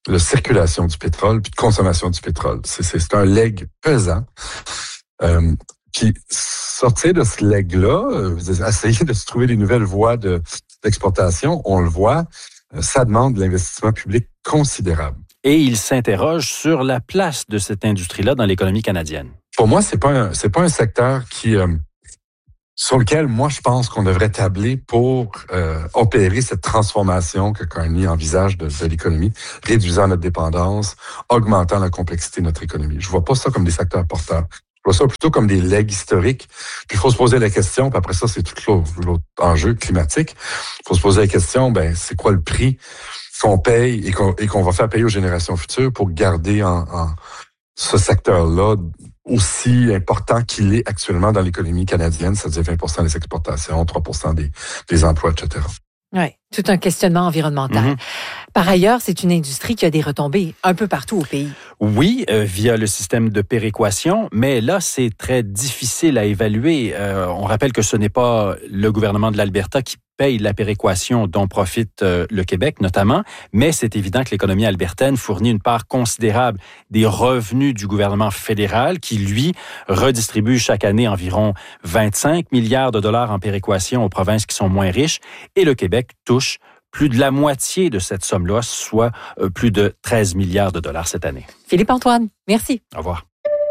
de circulation du pétrole puis de consommation du pétrole. C'est un leg pesant. Puis sortir de ce leg-là, essayer de se trouver des nouvelles voies d'exportation, on le voit, ça demande de l'investissement public considérable. Et il s'interroge sur la place de cette industrie-là dans l'économie canadienne. Pour moi, c'est pas un secteur sur lequel moi je pense qu'on devrait tabler pour opérer cette transformation que Carney envisage de l'économie, réduisant notre dépendance, augmentant la complexité de notre économie. Je vois pas ça comme des secteurs porteurs. Je vois ça plutôt comme des legs historiques. Puis il faut se poser la question, puis après ça, c'est tout l'autre enjeu climatique. Il faut se poser la question, c'est quoi le prix qu'on paye et qu'on va faire payer aux générations futures pour garder en ce secteur-là aussi important qu'il est actuellement dans l'économie canadienne, c'est-à-dire 20% des exportations, 3% des emplois, etc. Oui, tout un questionnement environnemental. Par ailleurs, c'est une industrie qui a des retombées un peu partout au pays. Oui, via le système de péréquation, mais là, c'est très difficile à évaluer. On rappelle que ce n'est pas le gouvernement de l'Alberta qui paye la péréquation dont profite le Québec notamment, mais c'est évident que l'économie albertaine fournit une part considérable des revenus du gouvernement fédéral qui, lui, redistribue chaque année environ 25 milliards de dollars en péréquation aux provinces qui sont moins riches, et le Québec touche plus de la moitié de cette somme-là, soit plus de 13 milliards de dollars cette année. Philippe-Antoine, merci. Au revoir.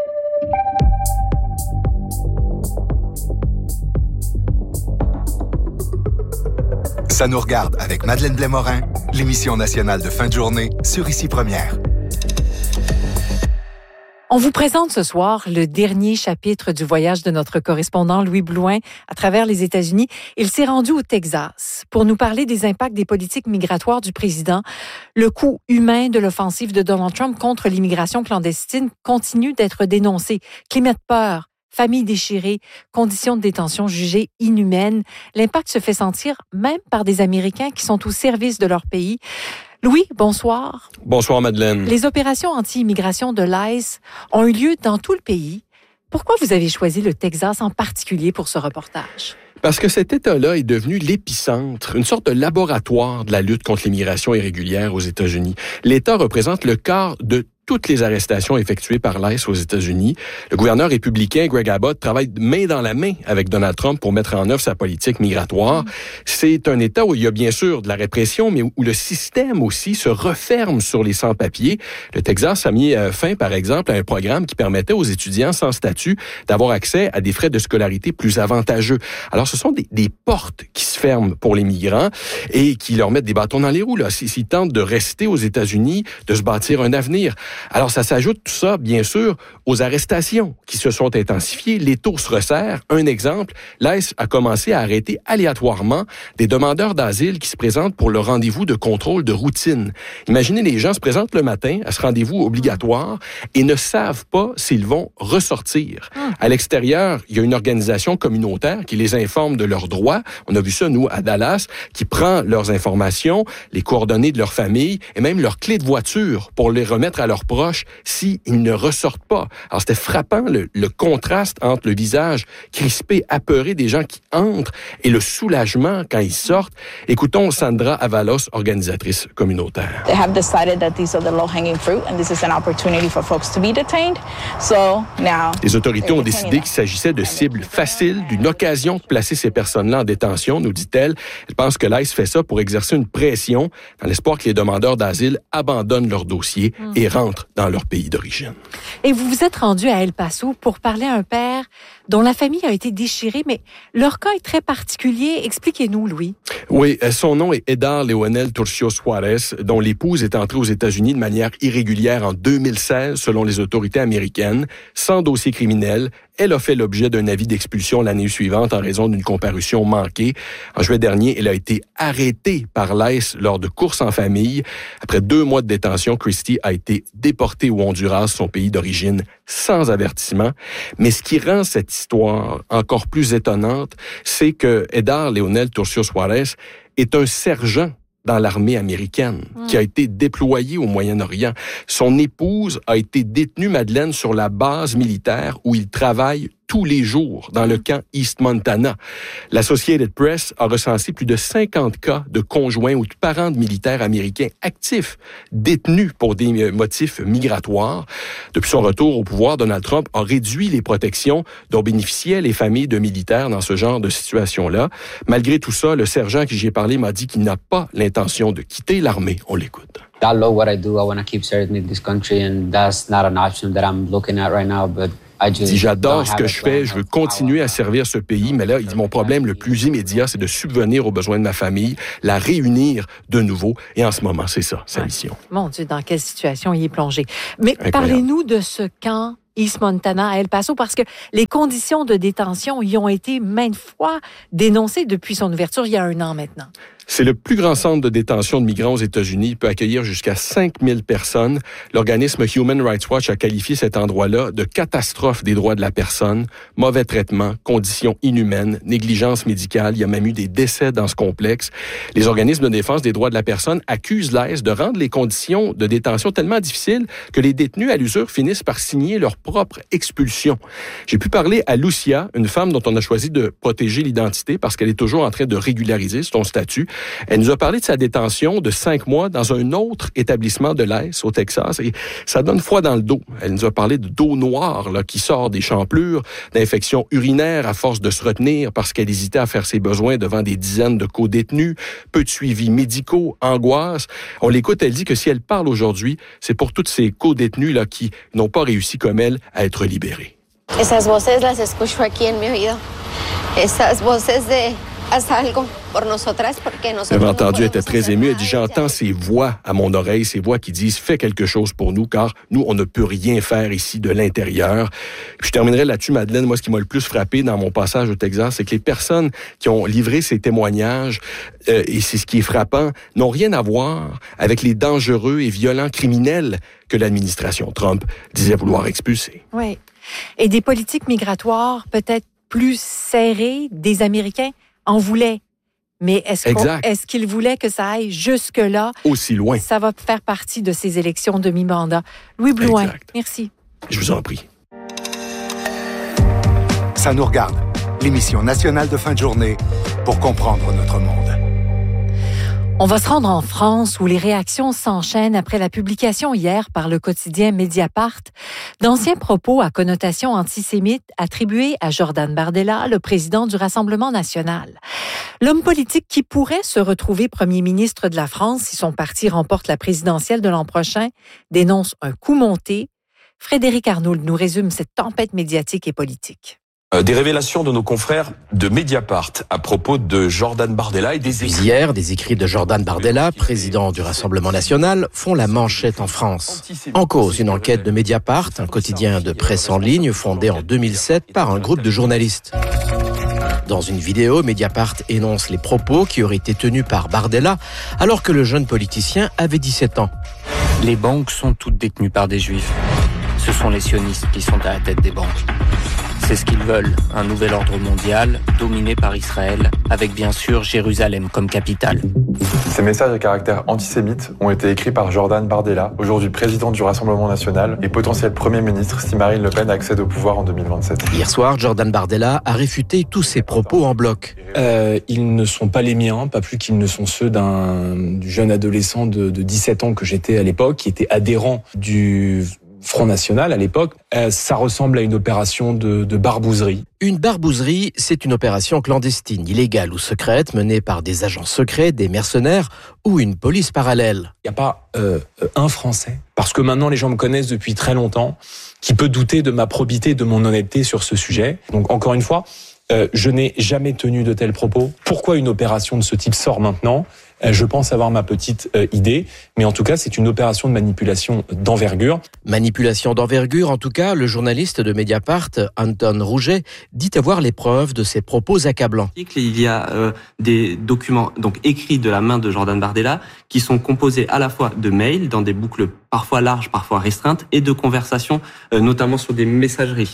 Ça nous regarde avec Madeleine Blais-Morin, l'émission nationale de fin de journée sur Ici Première. On vous présente ce soir le dernier chapitre du voyage de notre correspondant Louis Blouin à travers les États-Unis. Il s'est rendu au Texas pour nous parler des impacts des politiques migratoires du président. Le coût humain de l'offensive de Donald Trump contre l'immigration clandestine continue d'être dénoncé. Climat de peur, familles déchirées, conditions de détention jugées inhumaines. L'impact se fait sentir même par des Américains qui sont au service de leur pays. Louis, bonsoir. Bonsoir, Madeleine. Les opérations anti-immigration de l'ICE ont eu lieu dans tout le pays. Pourquoi vous avez choisi le Texas en particulier pour ce reportage? Parce que cet État-là est devenu l'épicentre, une sorte de laboratoire de la lutte contre l'immigration irrégulière aux États-Unis. L'État représente le quart de toutes les arrestations effectuées par l'ICE aux États-Unis. Le gouverneur républicain Greg Abbott travaille main dans la main avec Donald Trump pour mettre en œuvre sa politique migratoire. C'est un État où il y a bien sûr de la répression, mais où le système aussi se referme sur les sans-papiers. Le Texas a mis fin, par exemple, à un programme qui permettait aux étudiants sans statut d'avoir accès à des frais de scolarité plus avantageux. Alors, ce sont des portes qui se ferment pour les migrants et qui leur mettent des bâtons dans les roues, là, s'ils tentent de rester aux États-Unis, de se bâtir un avenir. Alors, ça s'ajoute tout ça, bien sûr, aux arrestations qui se sont intensifiées. Les taux se resserrent. Un exemple, l'ICE a commencé à arrêter aléatoirement des demandeurs d'asile qui se présentent pour le rendez-vous de contrôle de routine. Imaginez, les gens se présentent le matin à ce rendez-vous obligatoire et ne savent pas s'ils vont ressortir. À l'extérieur, il y a une organisation communautaire qui les informe de leurs droits. On a vu ça, nous, à Dallas, qui prend leurs informations, les coordonnées de leur famille et même leurs clés de voiture pour les remettre à leurs proches s'ils ne ressortent pas. Alors, c'était frappant, le contraste entre le visage crispé, apeuré des gens qui entrent et le soulagement quand ils sortent. Écoutons Sandra Avalos, organisatrice communautaire. They have decided that these are the low-hanging fruit and this is an opportunity for folks to be detained. So now, les autorités ont décidé qu'il s'agissait de cibles faciles, d'une occasion de placer ces personnes-là en détention, nous dit-elle. Elle pense que l'ICE fait ça pour exercer une pression dans l'espoir que les demandeurs d'asile abandonnent leur dossier et rentrent dans leur pays d'origine. Et vous vous êtes rendu à El Paso pour parler à un père dont la famille a été déchirée, mais leur cas est très particulier. Expliquez-nous, Louis. Oui, son nom est Edar Leonel Turcio Suarez, dont l'épouse est entrée aux États-Unis de manière irrégulière en 2016, selon les autorités américaines, sans dossier criminel. Elle a fait l'objet d'un avis d'expulsion l'année suivante en raison d'une comparution manquée. En juillet dernier, elle a été arrêtée par l'ICE lors de courses en famille. Après 2 mois de détention, Christy a été déportée au Honduras, son pays d'origine, sans avertissement. Mais ce qui rend cette histoire encore plus étonnante, c'est que Edar Leonel Turcio Suarez est un sergent dans l'armée américaine, qui a été déployée au Moyen-Orient. Son épouse a été détenue, Madeleine, sur la base militaire où il travaille tous les jours dans le camp East Montana. L'Associated Press a recensé plus de 50 cas de conjoints ou de parents de militaires américains actifs, détenus pour des motifs migratoires. Depuis son retour au pouvoir, Donald Trump a réduit les protections dont bénéficiaient les familles de militaires dans ce genre de situation-là. Malgré tout ça, le sergent à qui j'ai parlé m'a dit qu'il n'a pas l'intention de quitter l'armée. On l'écoute. I love what I do. I want to keep serving this country, and that's not an option that I'm looking at right now, but il dit, j'adore ce que je fais, je veux continuer à servir ce pays, mais là, il dit, mon problème le plus immédiat, c'est de subvenir aux besoins de ma famille, la réunir de nouveau, et en ce moment, c'est ça, sa mission. Mon Dieu, dans quelle situation il est plongé. Mais Incroyable. Parlez-nous de ce camp East Montana à El Paso, parce que les conditions de détention y ont été maintes fois dénoncées depuis son ouverture il y a 1 an maintenant. C'est le plus grand centre de détention de migrants aux États-Unis. Il peut accueillir jusqu'à 5000 personnes. L'organisme Human Rights Watch a qualifié cet endroit-là de catastrophe des droits de la personne, mauvais traitement, conditions inhumaines, négligence médicale. Il y a même eu des décès dans ce complexe. Les organismes de défense des droits de la personne accusent l'AIS de rendre les conditions de détention tellement difficiles que les détenus à l'usure finissent par signer leur propre expulsion. J'ai pu parler à Lucia, une femme dont on a choisi de protéger l'identité parce qu'elle est toujours en train de régulariser son statut. Elle nous a parlé de sa détention de 5 mois dans un autre établissement de l'Est, au Texas, et ça donne froid dans le dos. Elle nous a parlé d'eau noire là, qui sort des champlures, d'infections urinaires à force de se retenir parce qu'elle hésitait à faire ses besoins devant des dizaines de co-détenus, peu de suivis médicaux, angoisse. On l'écoute, elle dit que si elle parle aujourd'hui, c'est pour toutes ces co-détenus là, qui n'ont pas réussi comme elle à être libérés. Esas voces las escucho aquí en mi oído. Esas voces de haz algo por nosotras porque nosotros. J'avais entendu, elle était très émue. Elle dit, j'entends ces voix à mon oreille, ces voix qui disent, fais quelque chose pour nous, car nous, on ne peut rien faire ici de l'intérieur. Puis je terminerai là-dessus, Madeleine. Moi, ce qui m'a le plus frappé dans mon passage au Texas, c'est que les personnes qui ont livré ces témoignages, et c'est ce qui est frappant, n'ont rien à voir avec les dangereux et violents criminels que l'administration Trump disait vouloir expulser. Oui. Et des politiques migratoires peut-être plus serrées des Américains en voulaient. Mais est-ce qu'ils voulaient que ça aille jusque-là? Aussi loin. Ça va faire partie de ces élections de mi-mandat. Louis Blouin, exact. Merci. Je vous en prie. Ça nous regarde, l'émission nationale de fin de journée pour comprendre notre monde. On va se rendre en France où les réactions s'enchaînent après la publication hier par le quotidien Mediapart d'anciens propos à connotation antisémite attribués à Jordan Bardella, le président du Rassemblement national. L'homme politique qui pourrait se retrouver premier ministre de la France si son parti remporte la présidentielle de l'an prochain dénonce un coup monté. Frédéric Arnould nous résume cette tempête médiatique et politique. Des révélations de nos confrères de Mediapart à propos de Jordan Bardella et des écrits. Hier, des écrits de Jordan Bardella, président du Rassemblement national, font la manchette en France. En cause, une enquête de Mediapart, un quotidien de presse en ligne fondé en 2007 par un groupe de journalistes. Dans une vidéo, Mediapart énonce les propos qui auraient été tenus par Bardella alors que le jeune politicien avait 17 ans. Les banques sont toutes détenues par des juifs. Ce sont les sionistes qui sont à la tête des banques. C'est ce qu'ils veulent, un nouvel ordre mondial, dominé par Israël, avec bien sûr Jérusalem comme capitale. Ces messages à caractère antisémite ont été écrits par Jordan Bardella, aujourd'hui président du Rassemblement national et potentiel Premier ministre si Marine Le Pen accède au pouvoir en 2027. Hier soir, Jordan Bardella a réfuté tous ces propos en bloc. Ils ne sont pas les miens, pas plus qu'ils ne sont ceux d'un jeune adolescent de 17 ans que j'étais à l'époque, qui était adhérent du Front National à l'époque. Ça ressemble à une opération de barbouzerie. Une barbouzerie, c'est une opération clandestine, illégale ou secrète, menée par des agents secrets, des mercenaires ou une police parallèle. Il n'y a pas un Français, parce que maintenant les gens me connaissent depuis très longtemps, qui peut douter de ma probité, de mon honnêteté sur ce sujet. Donc encore une fois, je n'ai jamais tenu de tels propos. Pourquoi une opération de ce type sort maintenant ? Je pense avoir ma petite idée, mais en tout cas, c'est une opération de manipulation d'envergure. Manipulation d'envergure, en tout cas, le journaliste de Mediapart, Anton Rouget, dit avoir les preuves de ses propos accablants. Il y a des documents donc écrits de la main de Jordan Bardella qui sont composés à la fois de mails dans des boucles parfois larges, parfois restreintes, et de conversations, notamment sur des messageries.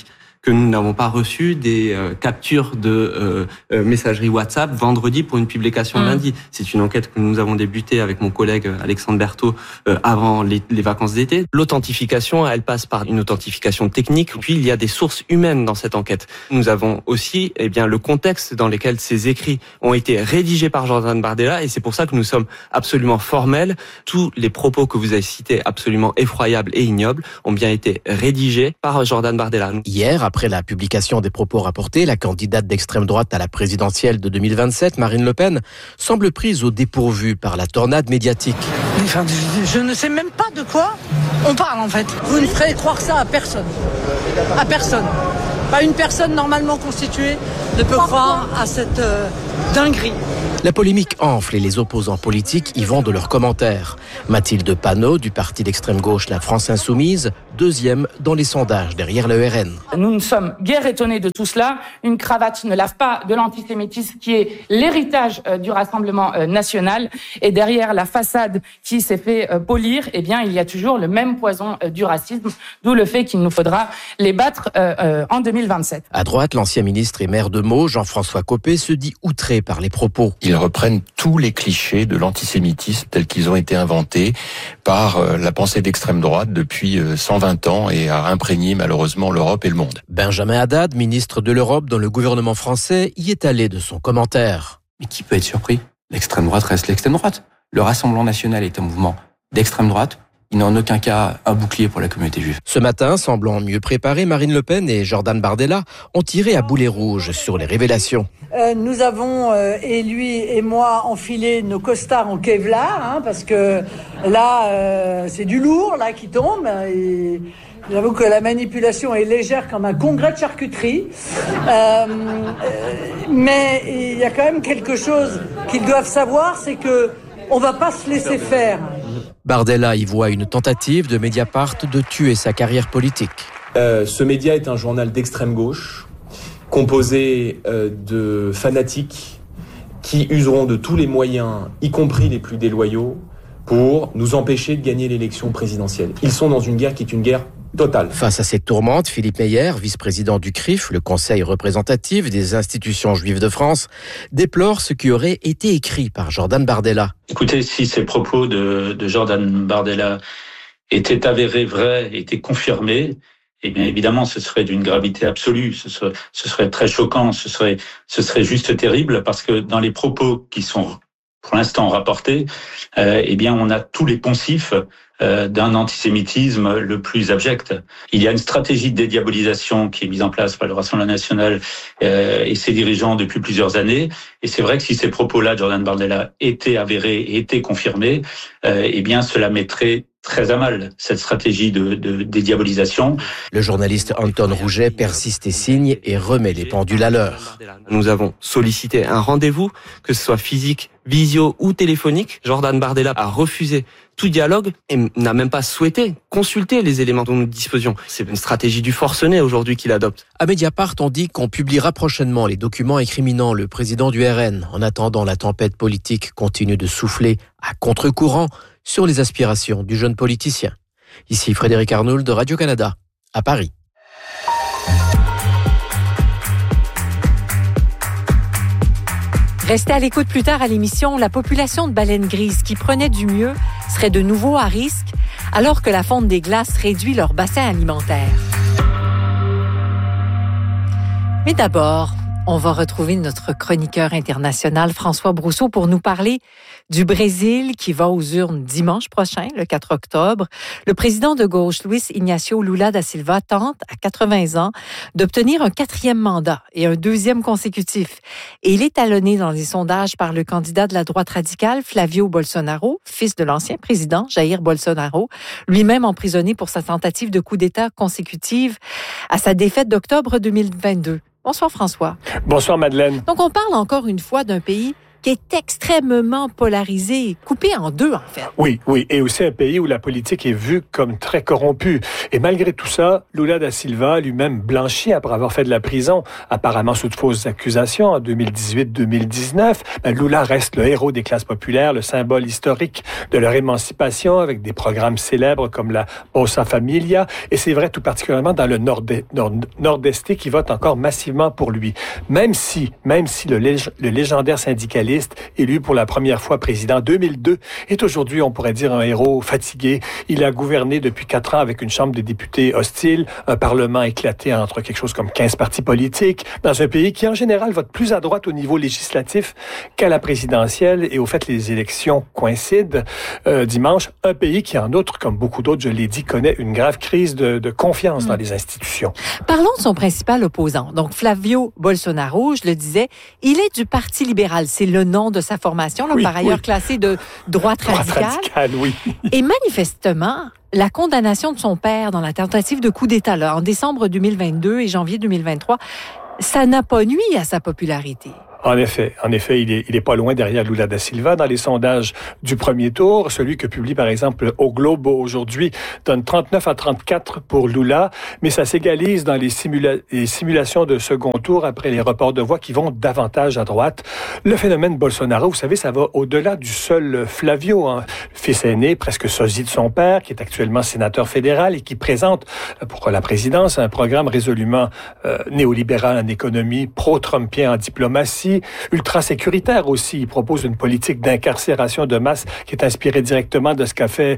que nous n'avons pas reçu des captures de messagerie WhatsApp vendredi pour une publication lundi. C'est une enquête que nous avons débutée avec mon collègue Alexandre Berthaud avant les vacances d'été. L'authentification, elle passe par une authentification technique, puis il y a des sources humaines dans cette enquête. Nous avons aussi le contexte dans lequel ces écrits ont été rédigés par Jordan Bardella, et c'est pour ça que nous sommes absolument formels. Tous les propos que vous avez cités, absolument effroyables et ignobles, ont bien été rédigés par Jordan Bardella. Hier, après la publication des propos rapportés, la candidate d'extrême droite à la présidentielle de 2027, Marine Le Pen, semble prise au dépourvu par la tornade médiatique. Enfin, je ne sais même pas de quoi on parle en fait. Vous ne ferez croire ça à personne. À personne. Pas une personne normalement constituée ne peut croire à cette dinguerie. La polémique enfle et les opposants politiques y vendent leurs commentaires. Mathilde Panot, du parti d'extrême gauche La France Insoumise, deuxième dans les sondages derrière le RN. Nous ne sommes guère étonnés de tout cela. Une cravate ne lave pas de l'antisémitisme qui est l'héritage du Rassemblement national. Et derrière la façade qui s'est fait polir, il y a toujours le même poison du racisme, d'où le fait qu'il nous faudra les battre en 2027. À droite, l'ancien ministre et maire de Meaux, Jean-François Copé, se dit outré par les propos. Ils reprennent tous les clichés de l'antisémitisme tels qu'ils ont été inventés par la pensée d'extrême droite depuis 120 ans et a imprégné malheureusement l'Europe et le monde. Benjamin Haddad, ministre de l'Europe dans le gouvernement français, y est allé de son commentaire. Mais qui peut être surpris ? L'extrême droite reste l'extrême droite. Le Rassemblement national est un mouvement d'extrême droite. Il n'est en aucun cas un bouclier pour la communauté juive. Ce matin, semblant mieux préparés, Marine Le Pen et Jordan Bardella ont tiré à boulet rouge sur les révélations. Nous avons, et lui et moi, enfilé nos costards en Kevlar, parce que là, c'est du lourd là qui tombe. Et j'avoue que la manipulation est légère comme un congrès de charcuterie. Mais il y a quand même quelque chose qu'ils doivent savoir, c'est que on va pas se laisser faire. Bardella y voit une tentative de Mediapart de tuer sa carrière politique. Ce média est un journal d'extrême gauche, composé de fanatiques qui useront de tous les moyens, y compris les plus déloyaux, pour nous empêcher de gagner l'élection présidentielle. Ils sont dans une guerre qui est une guerre totale. Face à cette tourmente, Philippe Meyer, vice-président du CRIF, le Conseil représentatif des institutions juives de France, déplore ce qui aurait été écrit par Jordan Bardella. Écoutez, si ces propos de Jordan Bardella étaient avérés vrais, étaient confirmés, eh bien évidemment ce serait d'une gravité absolue, ce serait très choquant, ce serait juste terrible, parce que dans les propos qui sont pour l'instant rapportés, on a tous les poncifs d'un antisémitisme le plus abject. Il y a une stratégie de dédiabolisation qui est mise en place par le Rassemblement national et ses dirigeants depuis plusieurs années. Et c'est vrai que si ces propos-là de Jordan Bardella étaient avérés et étaient confirmés, cela mettrait très à mal cette stratégie de dédiabolisation. Le journaliste Anton Rouget persiste et signe et remet les pendules à l'heure. Nous avons sollicité un rendez-vous, que ce soit physique, visio ou téléphonique. Jordan Bardella a refusé tout dialogue et n'a même pas souhaité consulter les éléments dont nous disposions. C'est une stratégie du forcené aujourd'hui qu'il adopte. À Mediapart, on dit qu'on publiera prochainement les documents incriminant le président du RN. En attendant, la tempête politique continue de souffler à contre-courant sur les aspirations du jeune politicien. Ici Frédéric Arnould de Radio-Canada, à Paris. Restez à l'écoute plus tard à l'émission. La population de baleines grises qui prenaient du mieux serait de nouveau à risque alors que la fonte des glaces réduit leur bassin alimentaire. Mais d'abord, on va retrouver notre chroniqueur international François Brousseau pour nous parler du Brésil qui va aux urnes dimanche prochain, le 4 octobre. Le président de gauche, Luiz Inácio Lula da Silva, tente, à 80 ans, d'obtenir un 4e mandat et un 2e consécutif. Et il est talonné dans les sondages par le candidat de la droite radicale, Flavio Bolsonaro, fils de l'ancien président Jair Bolsonaro, lui-même emprisonné pour sa tentative de coup d'État consécutive à sa défaite d'octobre 2022. Bonsoir François. Bonsoir Madeleine. Donc on parle encore une fois d'un pays qui est extrêmement polarisé, coupé en deux, en fait. Oui, et aussi un pays où la politique est vue comme très corrompue. Et malgré tout ça, Lula da Silva, lui-même blanchi après avoir fait de la prison, apparemment sous de fausses accusations en 2018-2019, Lula reste le héros des classes populaires, le symbole historique de leur émancipation avec des programmes célèbres comme la Bolsa Familia. Et c'est vrai tout particulièrement dans le nord-est qui vote encore massivement pour lui. Même si le légendaire syndicaliste, élu pour la première fois président en 2002, est aujourd'hui, on pourrait dire, un héros fatigué. Il a gouverné depuis 4 ans avec une chambre de députés hostile, un parlement éclaté entre quelque chose comme 15 partis politiques, dans un pays qui, en général, vote plus à droite au niveau législatif qu'à la présidentielle. Et au fait, les élections coïncident dimanche. Un pays qui, en outre, comme beaucoup d'autres, je l'ai dit, connaît une grave crise de confiance dans les institutions. Parlons de son principal opposant. Donc, Flavio Bolsonaro, je le disais, il est du Parti libéral. C'est le nom de sa formation, là, par ailleurs classé de droite radicale. Oui. Et manifestement, la condamnation de son père dans la tentative de coup d'État, là, en décembre 2022 et janvier 2023, ça n'a pas nui à sa popularité. En effet, il est pas loin derrière Lula da Silva dans les sondages du premier tour. Celui que publie par exemple au Globe aujourd'hui donne 39 à 34 pour Lula, mais ça s'égalise dans les simulations de second tour après les reports de voix qui vont davantage à droite. Le phénomène Bolsonaro, vous savez, ça va au-delà du seul Flavio, fils aîné, presque sosie de son père, qui est actuellement sénateur fédéral et qui présente pour la présidence un programme résolument néolibéral en économie, pro-trumpien en diplomatie, ultra-sécuritaire aussi. Il propose une politique d'incarcération de masse qui est inspirée directement de ce qu'a fait,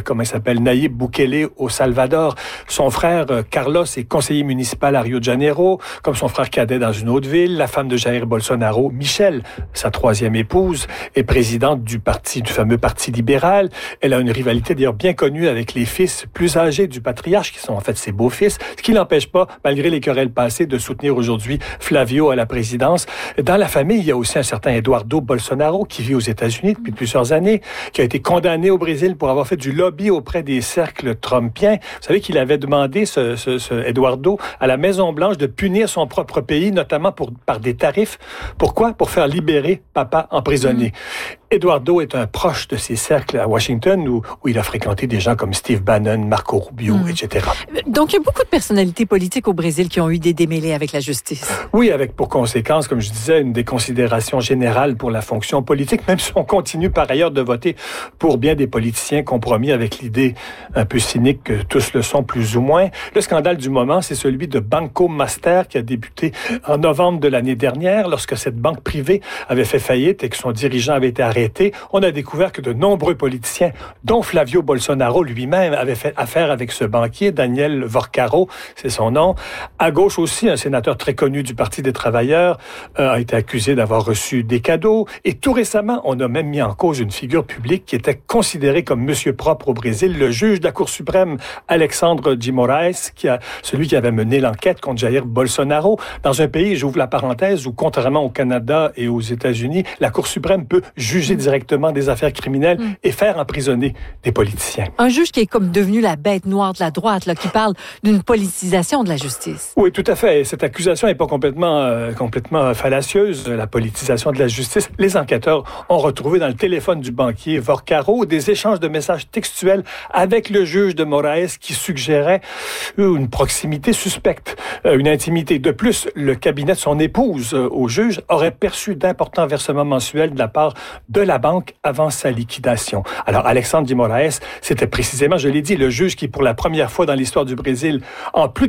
Nayib Bukele au Salvador. Son frère, Carlos, est conseiller municipal à Rio de Janeiro, comme son frère cadet dans une autre ville. La femme de Jair Bolsonaro, Michelle, sa 3e épouse, est présidente du fameux Parti libéral. Elle a une rivalité d'ailleurs bien connue avec les fils plus âgés du patriarche, qui sont en fait ses beaux-fils, ce qui n'empêche pas, malgré les querelles passées, de soutenir aujourd'hui Flavio à la présidence. Dans la famille, il y a aussi un certain Eduardo Bolsonaro qui vit aux États-Unis depuis plusieurs années, qui a été condamné au Brésil pour avoir fait du lobby auprès des cercles trumpiens. Vous savez qu'il avait demandé, ce Eduardo, à la Maison-Blanche de punir son propre pays, notamment par des tarifs. Pourquoi? Pour faire libérer papa emprisonné. Eduardo est un proche de ces cercles à Washington où il a fréquenté des gens comme Steve Bannon, Marco Rubio, etc. Donc, il y a beaucoup de personnalités politiques au Brésil qui ont eu des démêlés avec la justice. Oui, avec pour conséquence, comme je disais, une déconsidération générale pour la fonction politique, même si on continue par ailleurs de voter pour bien des politiciens compromis avec l'idée un peu cynique que tous le sont plus ou moins. Le scandale du moment, c'est celui de Banco Master qui a débuté en novembre de l'année dernière lorsque cette banque privée avait fait faillite et que son dirigeant avait été arrêté. On a découvert que de nombreux politiciens, dont Flavio Bolsonaro lui-même, avaient fait affaire avec ce banquier, Daniel Vorcaro, c'est son nom. À gauche aussi, un sénateur très connu du Parti des travailleurs a été accusé d'avoir reçu des cadeaux. Et tout récemment, on a même mis en cause une figure publique qui était considérée comme monsieur propre au Brésil, le juge de la Cour suprême, Alexandre de Moraes, celui qui avait mené l'enquête contre Jair Bolsonaro. Dans un pays, j'ouvre la parenthèse, où contrairement au Canada et aux États-Unis, la Cour suprême peut juger directement des affaires criminelles et faire emprisonner des politiciens. Un juge qui est comme devenu la bête noire de la droite, là, qui parle d'une politisation de la justice. Oui, tout à fait. Cette accusation n'est pas complètement fallacieuse, la politisation de la justice. Les enquêteurs ont retrouvé dans le téléphone du banquier Vorcaro des échanges de messages textuels avec le juge de Moraes qui suggérait une proximité suspecte, une intimité. De plus, le cabinet de son épouse au juge aurait perçu d'importants versements mensuels de la part de la banque avant sa liquidation. Alors, Alexandre de Moraes, c'était précisément, je l'ai dit, le juge qui, pour la première fois dans l'histoire du Brésil, en plus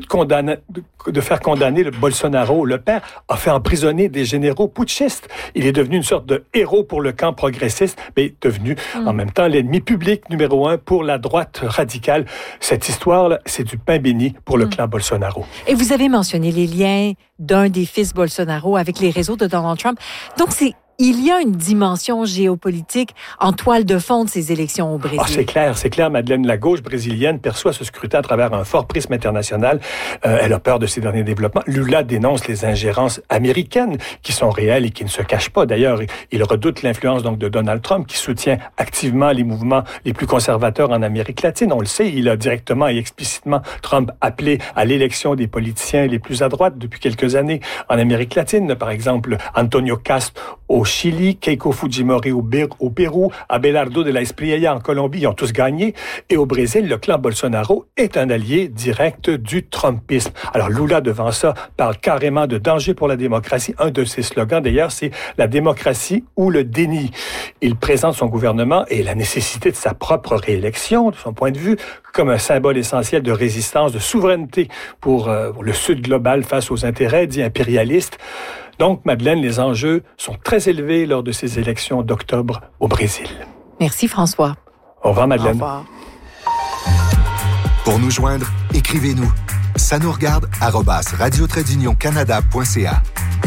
de faire condamner le Bolsonaro, le père, a fait emprisonner des généraux putschistes. Il est devenu une sorte de héros pour le camp progressiste, mais devenu en même temps l'ennemi public numéro 1 pour la droite radicale. Cette histoire-là, c'est du pain béni pour le clan Bolsonaro. Et vous avez mentionné les liens d'un des fils Bolsonaro avec les réseaux de Donald Trump. Donc, il y a une dimension géopolitique en toile de fond de ces élections au Brésil. C'est clair, Madeleine. La gauche brésilienne perçoit ce scrutin à travers un fort prisme international. Elle a peur de ces derniers développements. Lula dénonce les ingérences américaines qui sont réelles et qui ne se cachent pas. D'ailleurs, il redoute l'influence de Donald Trump qui soutient activement les mouvements les plus conservateurs en Amérique latine. On le sait, il a directement et explicitement, Trump, appelé à l'élection des politiciens les plus à droite depuis quelques années en Amérique latine. Par exemple, Antonio Cast au au Chili, Keiko Fujimori au Pérou, Abelardo de la Espriella en Colombie, ils ont tous gagné. Et au Brésil, le clan Bolsonaro est un allié direct du Trumpisme. Alors Lula, devant ça, parle carrément de danger pour la démocratie. Un de ses slogans, d'ailleurs, c'est « la démocratie ou le déni ». Il présente son gouvernement et la nécessité de sa propre réélection, de son point de vue, comme un symbole essentiel de résistance, de souveraineté pour le Sud global face aux intérêts dits impérialistes. Donc, Madeleine, les enjeux sont très élevés lors de ces élections d'octobre au Brésil. Merci, François. Au revoir, Madeleine. Au revoir. Pour nous joindre, écrivez-nous. Ça nous regarde @radio-canada.ca.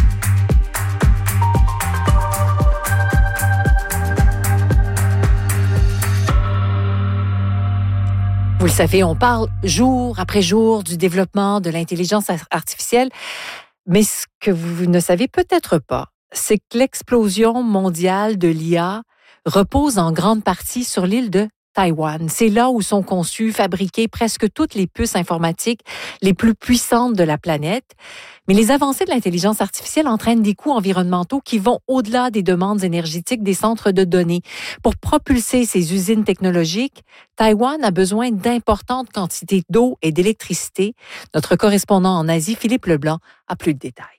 Vous le savez, on parle jour après jour du développement de l'intelligence artificielle, mais ce que vous ne savez peut-être pas, c'est que l'explosion mondiale de l'IA repose en grande partie sur l'île de Taïwan. C'est là où sont conçues, fabriquées presque toutes les puces informatiques les plus puissantes de la planète. Mais les avancées de l'intelligence artificielle entraînent des coûts environnementaux qui vont au-delà des demandes énergétiques des centres de données. Pour propulser ces usines technologiques, Taïwan a besoin d'importantes quantités d'eau et d'électricité. Notre correspondant en Asie, Philippe Leblanc, a plus de détails.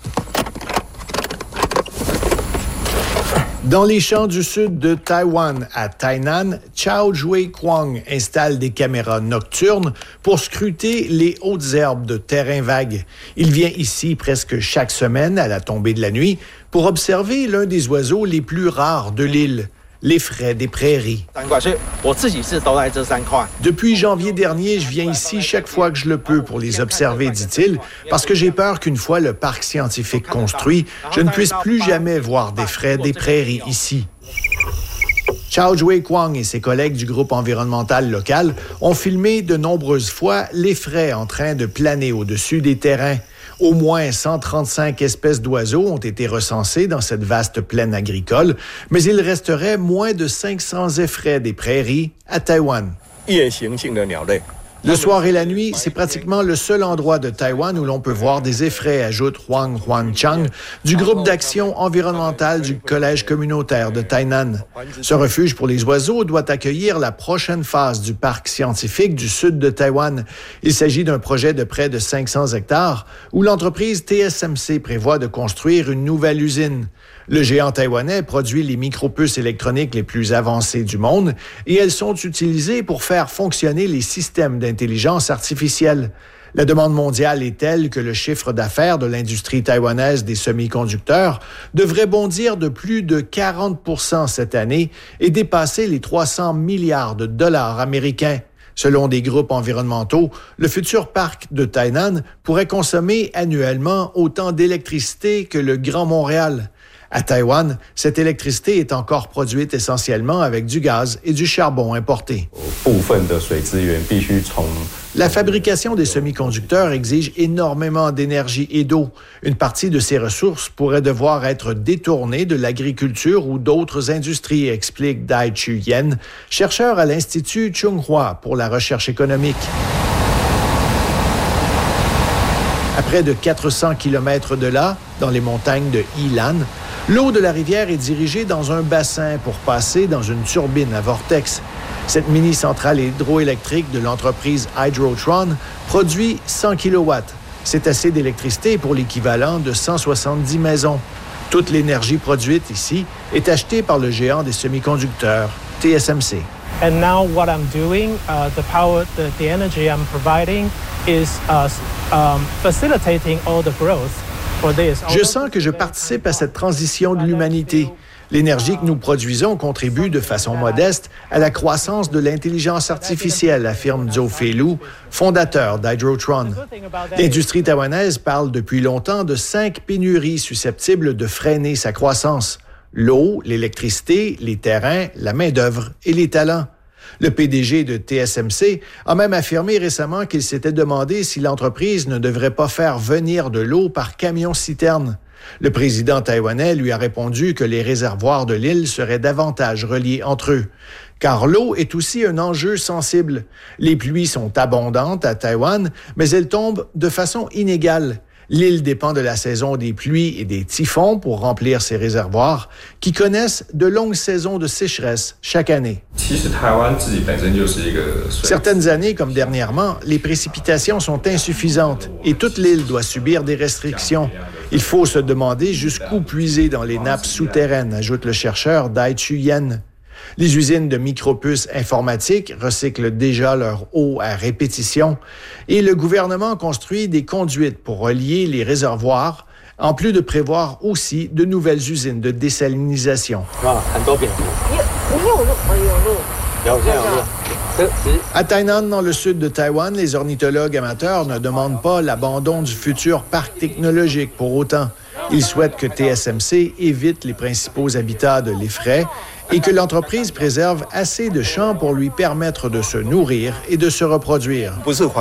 Dans les champs du sud de Taïwan, à Tainan, Chao Jue-Kwang installe des caméras nocturnes pour scruter les hautes herbes de terrain vague. Il vient ici presque chaque semaine à la tombée de la nuit pour observer l'un des oiseaux les plus rares de l'île, les fraies des prairies. Depuis janvier dernier, je viens ici chaque fois que je le peux pour les observer, dit-il, parce que j'ai peur qu'une fois le parc scientifique construit, je ne puisse plus jamais voir des fraies des prairies ici. Chao Jue-Kwang et ses collègues du groupe environnemental local ont filmé de nombreuses fois les fraies en train de planer au-dessus des terrains. Au moins 135 espèces d'oiseaux ont été recensées dans cette vaste plaine agricole, mais il resterait moins de 500 effraies des prairies à Taïwan. Le soir et la nuit, c'est pratiquement le seul endroit de Taïwan où l'on peut voir des effraies, ajoute Huang Huanchang du groupe d'action environnementale du Collège communautaire de Tainan. Ce refuge pour les oiseaux doit accueillir la prochaine phase du parc scientifique du sud de Taïwan. Il s'agit d'un projet de près de 500 hectares où l'entreprise TSMC prévoit de construire une nouvelle usine. Le géant taïwanais produit les micropuces électroniques les plus avancées du monde et elles sont utilisées pour faire fonctionner les systèmes d'intelligence artificielle. La demande mondiale est telle que le chiffre d'affaires de l'industrie taïwanaise des semi-conducteurs devrait bondir de plus de 40% cette année et dépasser les 300 milliards de dollars américains. Selon des groupes environnementaux, le futur parc de Tainan pourrait consommer annuellement autant d'électricité que le Grand Montréal. À Taïwan, cette électricité est encore produite essentiellement avec du gaz et du charbon importé. La fabrication des semi-conducteurs exige énormément d'énergie et d'eau. Une partie de ces ressources pourrait devoir être détournée de l'agriculture ou d'autres industries, explique Dai Chu Yen, chercheur à l'Institut Chung-Hua pour la recherche économique. À près de 400 km de là, dans les montagnes de Yilan, l'eau de la rivière est dirigée dans un bassin pour passer dans une turbine à vortex. Cette mini-centrale hydroélectrique de l'entreprise Hydrotron produit 100 kW. C'est assez d'électricité pour l'équivalent de 170 maisons. Toute l'énergie produite ici est achetée par le géant des semi-conducteurs, TSMC. And now what I'm doing, the energy I'm providing is facilitating all the growth. Je sens que je participe à cette transition de l'humanité. L'énergie que nous produisons contribue de façon modeste à la croissance de l'intelligence artificielle, affirme Zhou Feilu, fondateur d'Hydrotron. L'industrie taïwanaise parle depuis longtemps de 5 pénuries susceptibles de freiner sa croissance. L'eau, l'électricité, les terrains, la main-d'œuvre et les talents. Le PDG de TSMC a même affirmé récemment qu'il s'était demandé si l'entreprise ne devrait pas faire venir de l'eau par camion-citerne. Le président taïwanais lui a répondu que les réservoirs de l'île seraient davantage reliés entre eux. Car l'eau est aussi un enjeu sensible. Les pluies sont abondantes à Taïwan, mais elles tombent de façon inégale. L'île dépend de la saison des pluies et des typhons pour remplir ses réservoirs, qui connaissent de longues saisons de sécheresse chaque année. Certaines années, comme dernièrement, les précipitations sont insuffisantes et toute l'île doit subir des restrictions. Il faut se demander jusqu'où puiser dans les nappes souterraines, ajoute le chercheur Dai Chuyen. Les usines de micropuces informatiques recyclent déjà leur eau à répétition et le gouvernement construit des conduites pour relier les réservoirs, en plus de prévoir aussi de nouvelles usines de désalinisation. À Tainan, dans le sud de Taïwan, les ornithologues amateurs ne demandent pas l'abandon du futur parc technologique pour autant. Ils souhaitent que TSMC évite les principaux habitats de l'effraie et que l'entreprise préserve assez de champs pour lui permettre de se nourrir et de se reproduire.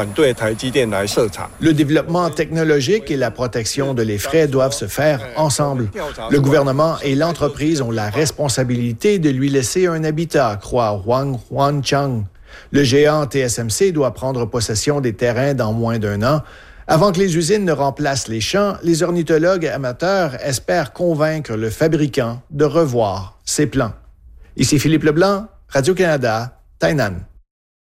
Le développement technologique et la protection de l'effraie doivent se faire ensemble. Le gouvernement et l'entreprise ont la responsabilité de lui laisser un habitat, croit Wang Huanchang. Le géant TSMC doit prendre possession des terrains dans moins d'1 an. Avant que les usines ne remplacent les champs, les ornithologues amateurs espèrent convaincre le fabricant de revoir ses plans. Ici Philippe Leblanc, Radio-Canada, Tainan.